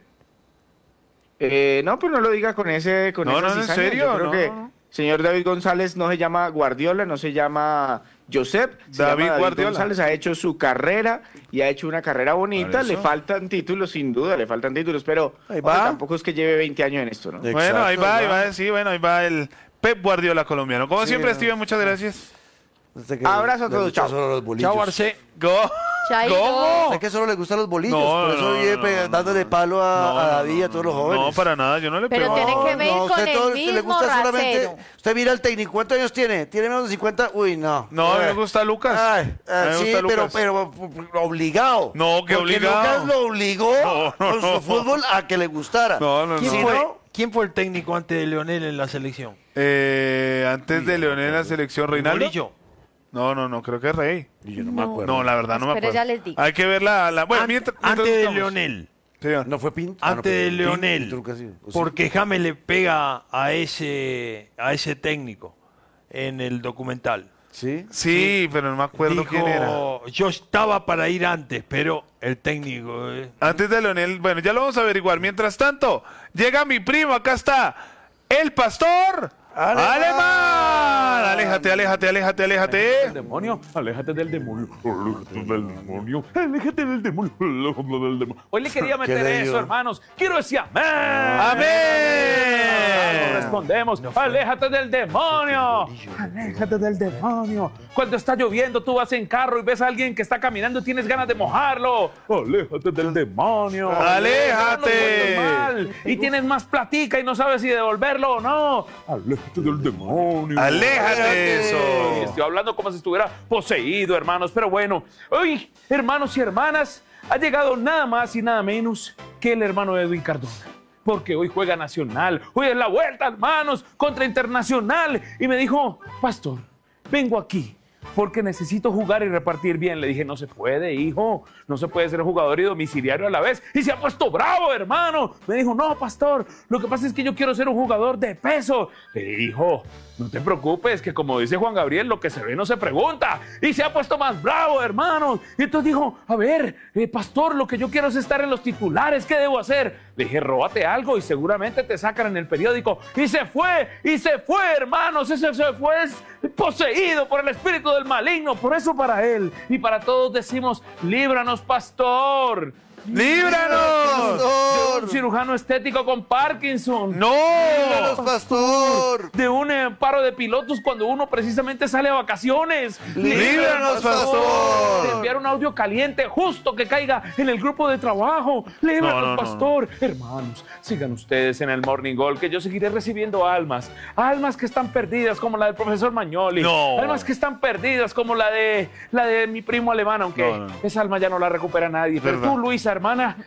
[SPEAKER 9] No, pues no lo diga con esa
[SPEAKER 4] No, no, en
[SPEAKER 9] cizaña.
[SPEAKER 4] serio,
[SPEAKER 9] Yo creo
[SPEAKER 4] no.
[SPEAKER 9] que señor David González no se llama Guardiola, no se llama Josep, se
[SPEAKER 4] David
[SPEAKER 9] llama
[SPEAKER 4] Guardiola.
[SPEAKER 9] González ha hecho su carrera y ha hecho una carrera bonita.
[SPEAKER 4] Por eso.
[SPEAKER 9] Le faltan títulos, sin duda, le faltan títulos, pero
[SPEAKER 2] Ahí
[SPEAKER 9] hombre,
[SPEAKER 2] va.
[SPEAKER 9] tampoco es que lleve 20 años en esto, ¿no?
[SPEAKER 2] Exacto,
[SPEAKER 4] Bueno, ahí
[SPEAKER 2] ¿verdad?
[SPEAKER 4] va el Pep Guardiola colombiano. Como
[SPEAKER 2] Sí,
[SPEAKER 4] siempre,
[SPEAKER 2] no.
[SPEAKER 4] Steven, muchas gracias.
[SPEAKER 9] Abrazo a todos, chao.
[SPEAKER 2] Los bolillos.
[SPEAKER 3] Chao, Arce.
[SPEAKER 1] Chaito.
[SPEAKER 4] ¿Cómo?
[SPEAKER 2] Es que solo le gustan los bolillos,
[SPEAKER 4] No,
[SPEAKER 2] por eso
[SPEAKER 4] no,
[SPEAKER 2] vive
[SPEAKER 4] no,
[SPEAKER 2] dándole palo a David y a todos los jóvenes.
[SPEAKER 4] No, para nada, yo no le
[SPEAKER 1] Pero
[SPEAKER 4] pego.
[SPEAKER 1] tienen que medir con
[SPEAKER 2] usted
[SPEAKER 1] el
[SPEAKER 2] todo- usted le
[SPEAKER 1] mismo
[SPEAKER 2] gusta
[SPEAKER 1] rasero.
[SPEAKER 2] Usted mira al técnico, ¿cuántos años tiene? ¿Tiene menos de 50? Uy, no.
[SPEAKER 4] No, me gusta Lucas.
[SPEAKER 2] Ay,
[SPEAKER 4] A mí me
[SPEAKER 2] sí,
[SPEAKER 4] gusta
[SPEAKER 2] pero,
[SPEAKER 4] Lucas.
[SPEAKER 2] obligado.
[SPEAKER 4] No, que
[SPEAKER 2] Porque
[SPEAKER 4] obligado.
[SPEAKER 2] Lucas lo obligó
[SPEAKER 4] No,
[SPEAKER 2] con su fútbol a que le gustara.
[SPEAKER 4] No.
[SPEAKER 2] Si
[SPEAKER 3] ¿Quién fue el técnico antes de Leonel en la selección?
[SPEAKER 4] Antes de Leonel en la selección, Reinaldo.
[SPEAKER 3] Murillo.
[SPEAKER 4] No, creo que es Rey.
[SPEAKER 2] yo no me acuerdo.
[SPEAKER 4] No, la verdad no me
[SPEAKER 1] Pero
[SPEAKER 4] acuerdo.
[SPEAKER 1] ya les digo.
[SPEAKER 4] Hay que ver la... Bueno, mientras
[SPEAKER 3] Antes de
[SPEAKER 4] buscamos.
[SPEAKER 3] Leonel.
[SPEAKER 4] Señor.
[SPEAKER 2] ¿No fue Pinto?
[SPEAKER 3] Antes de
[SPEAKER 2] Pinto,
[SPEAKER 3] Leonel.
[SPEAKER 2] Pinto nunca ha sido. ¿O sí?
[SPEAKER 3] Porque James le pega a ese técnico en el documental.
[SPEAKER 2] ¿Sí?
[SPEAKER 4] Sí, pero no me acuerdo
[SPEAKER 3] Dijo,
[SPEAKER 4] quién era.
[SPEAKER 3] yo estaba para ir antes, pero el técnico...
[SPEAKER 4] Antes de Leonel, bueno, ya lo vamos a averiguar. Mientras tanto, llega mi primo, acá está, el pastor Alemán. Aléjate.
[SPEAKER 13] Demonio, aléjate del demonio, aléjate del demonio. Hoy le quería meter
[SPEAKER 2] le
[SPEAKER 13] eso,
[SPEAKER 2] dio?
[SPEAKER 13] hermanos. Quiero decir amén.
[SPEAKER 4] Amén.
[SPEAKER 13] Respondemos, aléjate del demonio. Aléjate del demonio. Cuando está lloviendo, tú vas en carro y ves a alguien que está caminando y tienes ganas de mojarlo. Aléjate del demonio.
[SPEAKER 4] Aléjate.
[SPEAKER 13] Mal. Y tienes más platica y no sabes si devolverlo o no. Aléjate del demonio.
[SPEAKER 4] Aléjate de
[SPEAKER 13] Sí,
[SPEAKER 4] eso.
[SPEAKER 13] estoy hablando como si estuviera poseído, hermanos. Pero bueno, hoy, hermanos y hermanas, ha llegado nada más y nada menos que el hermano Edwin Cardona. Porque hoy juega Nacional, hoy es la vuelta, hermanos, contra Internacional. Y me dijo, pastor, vengo aquí porque necesito jugar y repartir bien. Le dije, no se puede, hijo, no se puede ser jugador y domiciliario a la vez. Y se ha puesto bravo, hermano. Me dijo, no, pastor, lo que pasa es que yo quiero ser un jugador de peso. Le dije, hijo, no te preocupes, que como dice Juan Gabriel, lo que se ve no se pregunta. Y se ha puesto más bravo, hermano. Y entonces dijo, a ver, pastor, lo que yo quiero es estar en los titulares, ¿qué debo hacer? Le dije, róbate algo y seguramente te sacan en el periódico. Y se fue, hermanos, ese se fue poseído por el espíritu del maligno. Por eso para él y para todos decimos, líbranos, pastor.
[SPEAKER 4] ¡Líbranos!
[SPEAKER 13] De un cirujano estético con Parkinson.
[SPEAKER 4] ¡No!
[SPEAKER 2] ¡Líbranos, pastor!
[SPEAKER 13] De un paro de pilotos cuando uno precisamente sale a vacaciones.
[SPEAKER 4] ¡Líbranos, pastor!
[SPEAKER 13] De enviar un audio caliente justo que caiga en el grupo de trabajo. Líbranos,
[SPEAKER 4] No.
[SPEAKER 13] pastor. Hermanos, sigan ustedes en el Morning Goal, que yo seguiré recibiendo almas. Almas que están perdidas, como la del profesor Magnoli.
[SPEAKER 4] No.
[SPEAKER 13] Almas que están perdidas, como la de mi primo alemán, aunque
[SPEAKER 4] No.
[SPEAKER 13] esa alma ya no la recupera nadie. Pero
[SPEAKER 4] ¿Verdad?
[SPEAKER 13] tú, Luisa, hermana,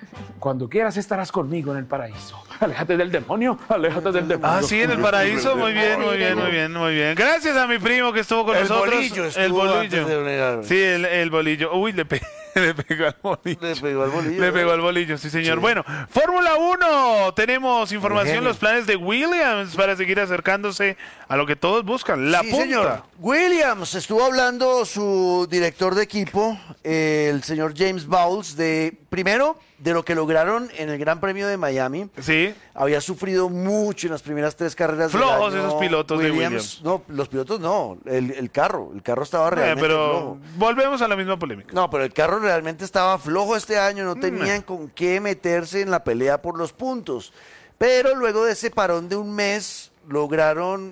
[SPEAKER 13] cuando quieras estarás conmigo en el paraíso. Aléjate del demonio, aléjate del demonio.
[SPEAKER 4] Ah, sí, en el paraíso. Muy bien, muy bien, muy bien, muy bien. Gracias a mi primo que estuvo con nosotros.
[SPEAKER 2] El bolillo.
[SPEAKER 4] Sí, el bolillo. Uy, le pegó al bolillo. Le pegó al bolillo, sí, señor. Sí. Bueno, Fórmula 1. Tenemos información, los planes de Williams para seguir acercándose a lo que todos buscan, la punta.
[SPEAKER 2] Señor. Williams, estuvo hablando su director de equipo, el señor James Bowles, primero, de lo que lograron en el Gran Premio de Miami.
[SPEAKER 4] Sí.
[SPEAKER 2] Había sufrido mucho en las primeras 3 carreras.
[SPEAKER 4] Flojos esos pilotos de Williams.
[SPEAKER 2] No, los pilotos no, el carro estaba realmente
[SPEAKER 4] pero
[SPEAKER 2] flojo.
[SPEAKER 4] Volvemos a la misma polémica.
[SPEAKER 2] No, pero el carro realmente estaba flojo este año, no tenían con qué meterse en la pelea por los puntos. Pero luego de ese parón de un mes, lograron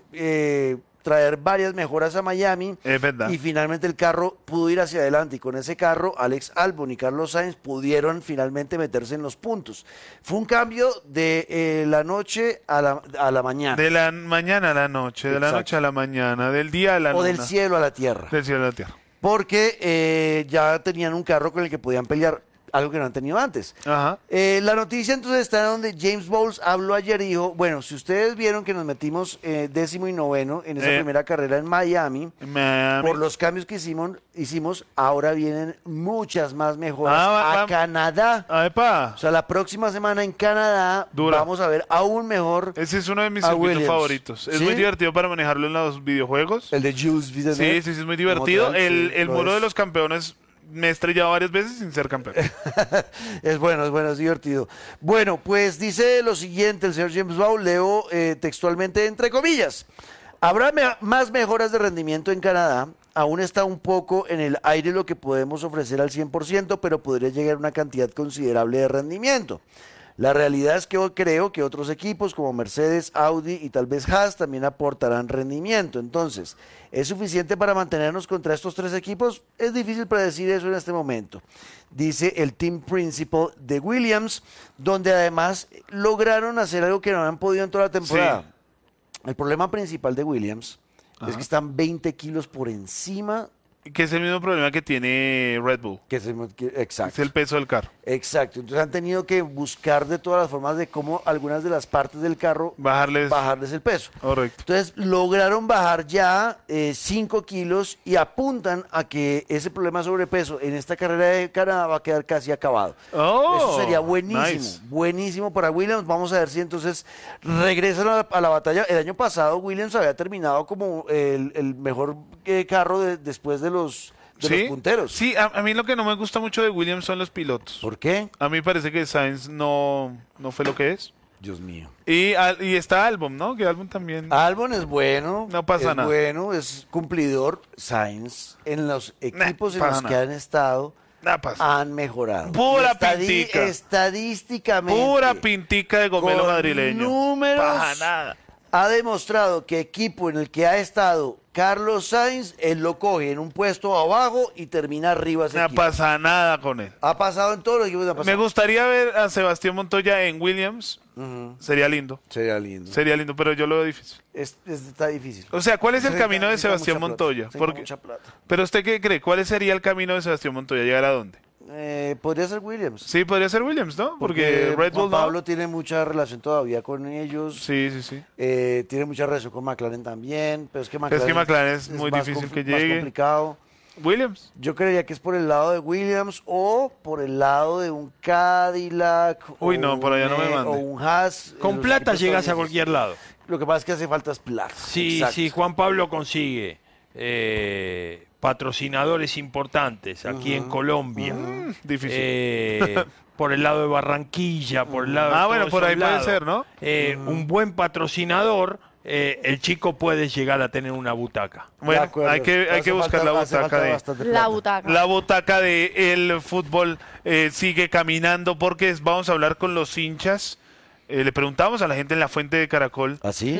[SPEAKER 2] traer varias mejoras a Miami.
[SPEAKER 4] Es verdad.
[SPEAKER 2] Y finalmente el carro pudo ir hacia adelante. Y con ese carro, Alex Albon y Carlos Sainz pudieron finalmente meterse en los puntos. Fue un cambio de la noche a la mañana.
[SPEAKER 4] De la mañana a la noche, de la noche a la mañana, del día a la noche.
[SPEAKER 2] O del cielo a la tierra.
[SPEAKER 4] Del cielo a la tierra.
[SPEAKER 2] Porque ya tenían un carro con el que podían pelear, algo que no han tenido antes.
[SPEAKER 4] Ajá.
[SPEAKER 2] La noticia entonces está donde James Bowles habló ayer y dijo, bueno, si ustedes vieron que nos metimos 10º y 9º en esa primera carrera en Miami, por los cambios que hicimos, ahora vienen muchas más mejoras a Canadá.
[SPEAKER 4] Epa.
[SPEAKER 2] O sea, la próxima semana en Canadá vamos a ver aún mejor.
[SPEAKER 4] Ese es uno de mis circuitos favoritos. Es muy divertido para manejarlo en los videojuegos.
[SPEAKER 2] El de Jules Villeneuve.
[SPEAKER 4] Sí, es muy divertido. El muro de los campeones me he estrellado varias veces sin ser campeón.
[SPEAKER 2] Es bueno, es divertido. Bueno, pues dice lo siguiente el señor James Bowles, leo textualmente entre comillas. Habrá más mejoras de rendimiento en Canadá. Aún está un poco en el aire lo que podemos ofrecer al 100%, pero podría llegar a una cantidad considerable de rendimiento. La realidad es que hoy creo que otros equipos como Mercedes, Audi y tal vez Haas también aportarán rendimiento. Entonces, ¿es suficiente para mantenernos contra estos 3 equipos? Es difícil predecir eso en este momento. Dice el team principal de Williams, donde además lograron hacer algo que no han podido en toda la temporada. Sí. El problema principal de Williams es que están 20 kilos por encima.
[SPEAKER 4] Que es el mismo problema que tiene Red Bull.
[SPEAKER 2] Exacto.
[SPEAKER 4] Es el peso del carro.
[SPEAKER 2] Exacto. Entonces han tenido que buscar de todas las formas de cómo algunas de las partes del carro bajarles el peso.
[SPEAKER 4] Correcto.
[SPEAKER 2] Entonces lograron bajar ya 5 kilos y apuntan a que ese problema de sobrepeso en esta carrera de Canadá va a quedar casi acabado. Eso sería buenísimo. Nice. Buenísimo para Williams. Vamos a ver si entonces regresan a la batalla. El año pasado Williams había terminado como el mejor carro después de los punteros.
[SPEAKER 4] Sí, a mí lo que no me gusta mucho de Williams son los pilotos.
[SPEAKER 2] ¿Por qué?
[SPEAKER 4] A mí parece que Sainz no fue lo que es.
[SPEAKER 2] Dios mío.
[SPEAKER 4] Y está Albon, ¿no? Que Albon también.
[SPEAKER 2] Albon es bueno.
[SPEAKER 4] No pasa nada.
[SPEAKER 2] Es bueno, es cumplidor. Sainz, en los equipos en los que han estado, han mejorado.
[SPEAKER 4] Pura pintica.
[SPEAKER 2] Estadísticamente.
[SPEAKER 4] Pura pintica de gomelo madrileño.
[SPEAKER 2] Números.
[SPEAKER 4] Para nada.
[SPEAKER 2] Ha demostrado que equipo en el que ha estado Carlos Sainz, él lo coge en un puesto abajo y termina arriba.
[SPEAKER 4] No pasa nada con él.
[SPEAKER 2] Ha pasado en todos los equipos.
[SPEAKER 4] Me gustaría ver a Sebastián Montoya en Williams. Sería lindo.
[SPEAKER 2] Sería lindo.
[SPEAKER 4] Sería lindo, pero yo lo veo difícil.
[SPEAKER 2] Está difícil.
[SPEAKER 4] O sea, ¿cuál es el camino de Sebastián Montoya?
[SPEAKER 2] Mucha plata.
[SPEAKER 4] Pero ¿usted qué cree? ¿Cuál sería el camino de Sebastián Montoya? ¿Llegar a dónde?
[SPEAKER 2] Podría ser Williams.
[SPEAKER 4] Sí, podría ser Williams, ¿no? Porque Red Bull
[SPEAKER 2] Pablo tiene mucha relación todavía con ellos.
[SPEAKER 4] Sí.
[SPEAKER 2] Tiene mucha relación con McLaren también, pero es que
[SPEAKER 4] McLaren es muy difícil que llegue.
[SPEAKER 2] Más complicado.
[SPEAKER 4] Williams.
[SPEAKER 2] Yo creería que es por el lado de Williams o por el lado de un Cadillac.
[SPEAKER 4] Uy, no, por allá no me mande.
[SPEAKER 2] O un Haas.
[SPEAKER 14] Con plata llegas a cualquier lado.
[SPEAKER 2] Lo que pasa es que hace falta plata.
[SPEAKER 14] Si Juan Pablo consigue patrocinadores importantes aquí en Colombia.
[SPEAKER 4] Difícil.
[SPEAKER 14] Por el lado de Barranquilla, por el lado de
[SPEAKER 4] bueno, por ahí puede ser, ¿no?
[SPEAKER 14] Un buen patrocinador, el chico puede llegar a tener una butaca.
[SPEAKER 4] Bueno, hay que buscar la butaca. La butaca del fútbol sigue caminando porque vamos a hablar con los hinchas. Le preguntamos a la gente en la fuente de Caracol.
[SPEAKER 2] ¿Así?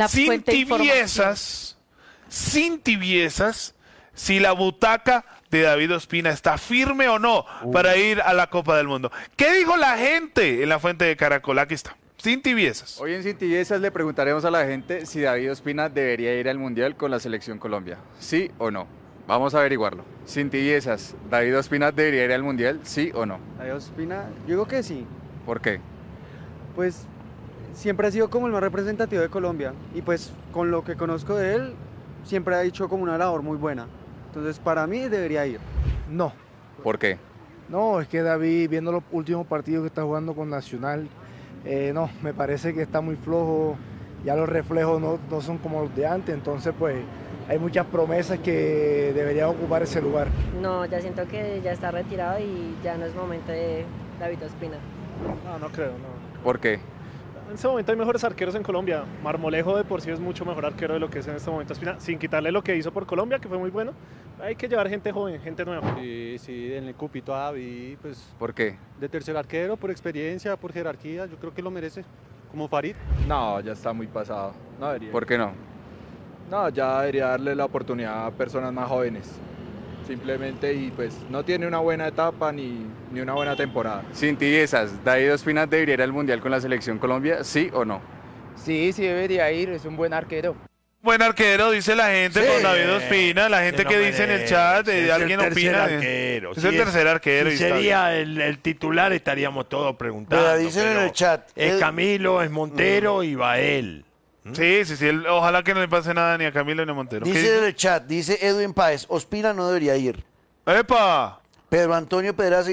[SPEAKER 4] Sin tibiezas, si la butaca de David Ospina está firme o no para ir a la Copa del Mundo. ¿Qué dijo la gente en la fuente de Caracol? Aquí está, sin tibiezas.
[SPEAKER 15] Hoy en Sin Tibiezas le preguntaremos a la gente si David Ospina debería ir al Mundial con la Selección Colombia. ¿Sí o no? Vamos a averiguarlo. Sin tibiezas, ¿David Ospina debería ir al Mundial? ¿Sí o no?
[SPEAKER 12] David Ospina, yo digo que sí.
[SPEAKER 15] ¿Por qué?
[SPEAKER 16] Pues siempre ha sido como el más representativo de Colombia y pues con lo que conozco de él, siempre ha hecho como una labor muy buena. Entonces para mí debería ir.
[SPEAKER 17] No.
[SPEAKER 15] ¿Por qué?
[SPEAKER 17] No, es que David, viendo los últimos partidos que está jugando con Nacional, no, me parece que está muy flojo, ya los reflejos no son como los de antes, entonces pues hay muchas promesas que deberían ocupar ese lugar.
[SPEAKER 18] No, ya siento que ya está retirado y ya no es momento de David Ospina.
[SPEAKER 19] No creo, no.
[SPEAKER 15] ¿Por qué?
[SPEAKER 19] En este momento hay mejores arqueros en Colombia. Marmolejo de por sí es mucho mejor arquero de lo que es en este momento Ospina, sin quitarle lo que hizo por Colombia, que fue muy bueno. Hay que llevar gente joven, gente nueva.
[SPEAKER 20] Sí, en el cupito a David, pues...
[SPEAKER 15] ¿Por qué?
[SPEAKER 20] De tercer arquero, por experiencia, por jerarquía, yo creo que lo merece. Como Farid.
[SPEAKER 15] No, ya está muy pasado. No debería. ¿Por qué no?
[SPEAKER 21] No, ya debería darle la oportunidad a personas más jóvenes. Simplemente, y pues no tiene una buena etapa ni una buena temporada.
[SPEAKER 15] Sin tibiezas, ¿David Ospina debería ir al Mundial con la Selección Colombia, sí o no?
[SPEAKER 12] Sí, debería ir, es un buen arquero.
[SPEAKER 4] Buen arquero, dice la gente,
[SPEAKER 2] Sí.
[SPEAKER 4] con David Ospina, la gente
[SPEAKER 3] Se
[SPEAKER 4] que
[SPEAKER 3] lo
[SPEAKER 4] dice en el
[SPEAKER 3] merece.
[SPEAKER 4] chat,
[SPEAKER 3] Es
[SPEAKER 4] alguien
[SPEAKER 3] el tercer
[SPEAKER 4] opina.
[SPEAKER 3] arquero.
[SPEAKER 4] Es el tercer arquero.
[SPEAKER 3] Si
[SPEAKER 4] y está
[SPEAKER 3] sería el titular, estaríamos todos preguntando.
[SPEAKER 2] Pero dicen en
[SPEAKER 3] pero
[SPEAKER 2] el chat,
[SPEAKER 3] Es Camilo, es Montero y va él.
[SPEAKER 4] Sí, ojalá que no le pase nada ni a Camilo ni a Montero. ¿Qué
[SPEAKER 2] Dice en el chat, dice Edwin Páez, Ospina no debería ir.
[SPEAKER 4] ¡Epa!
[SPEAKER 2] Pedro Antonio Pedraza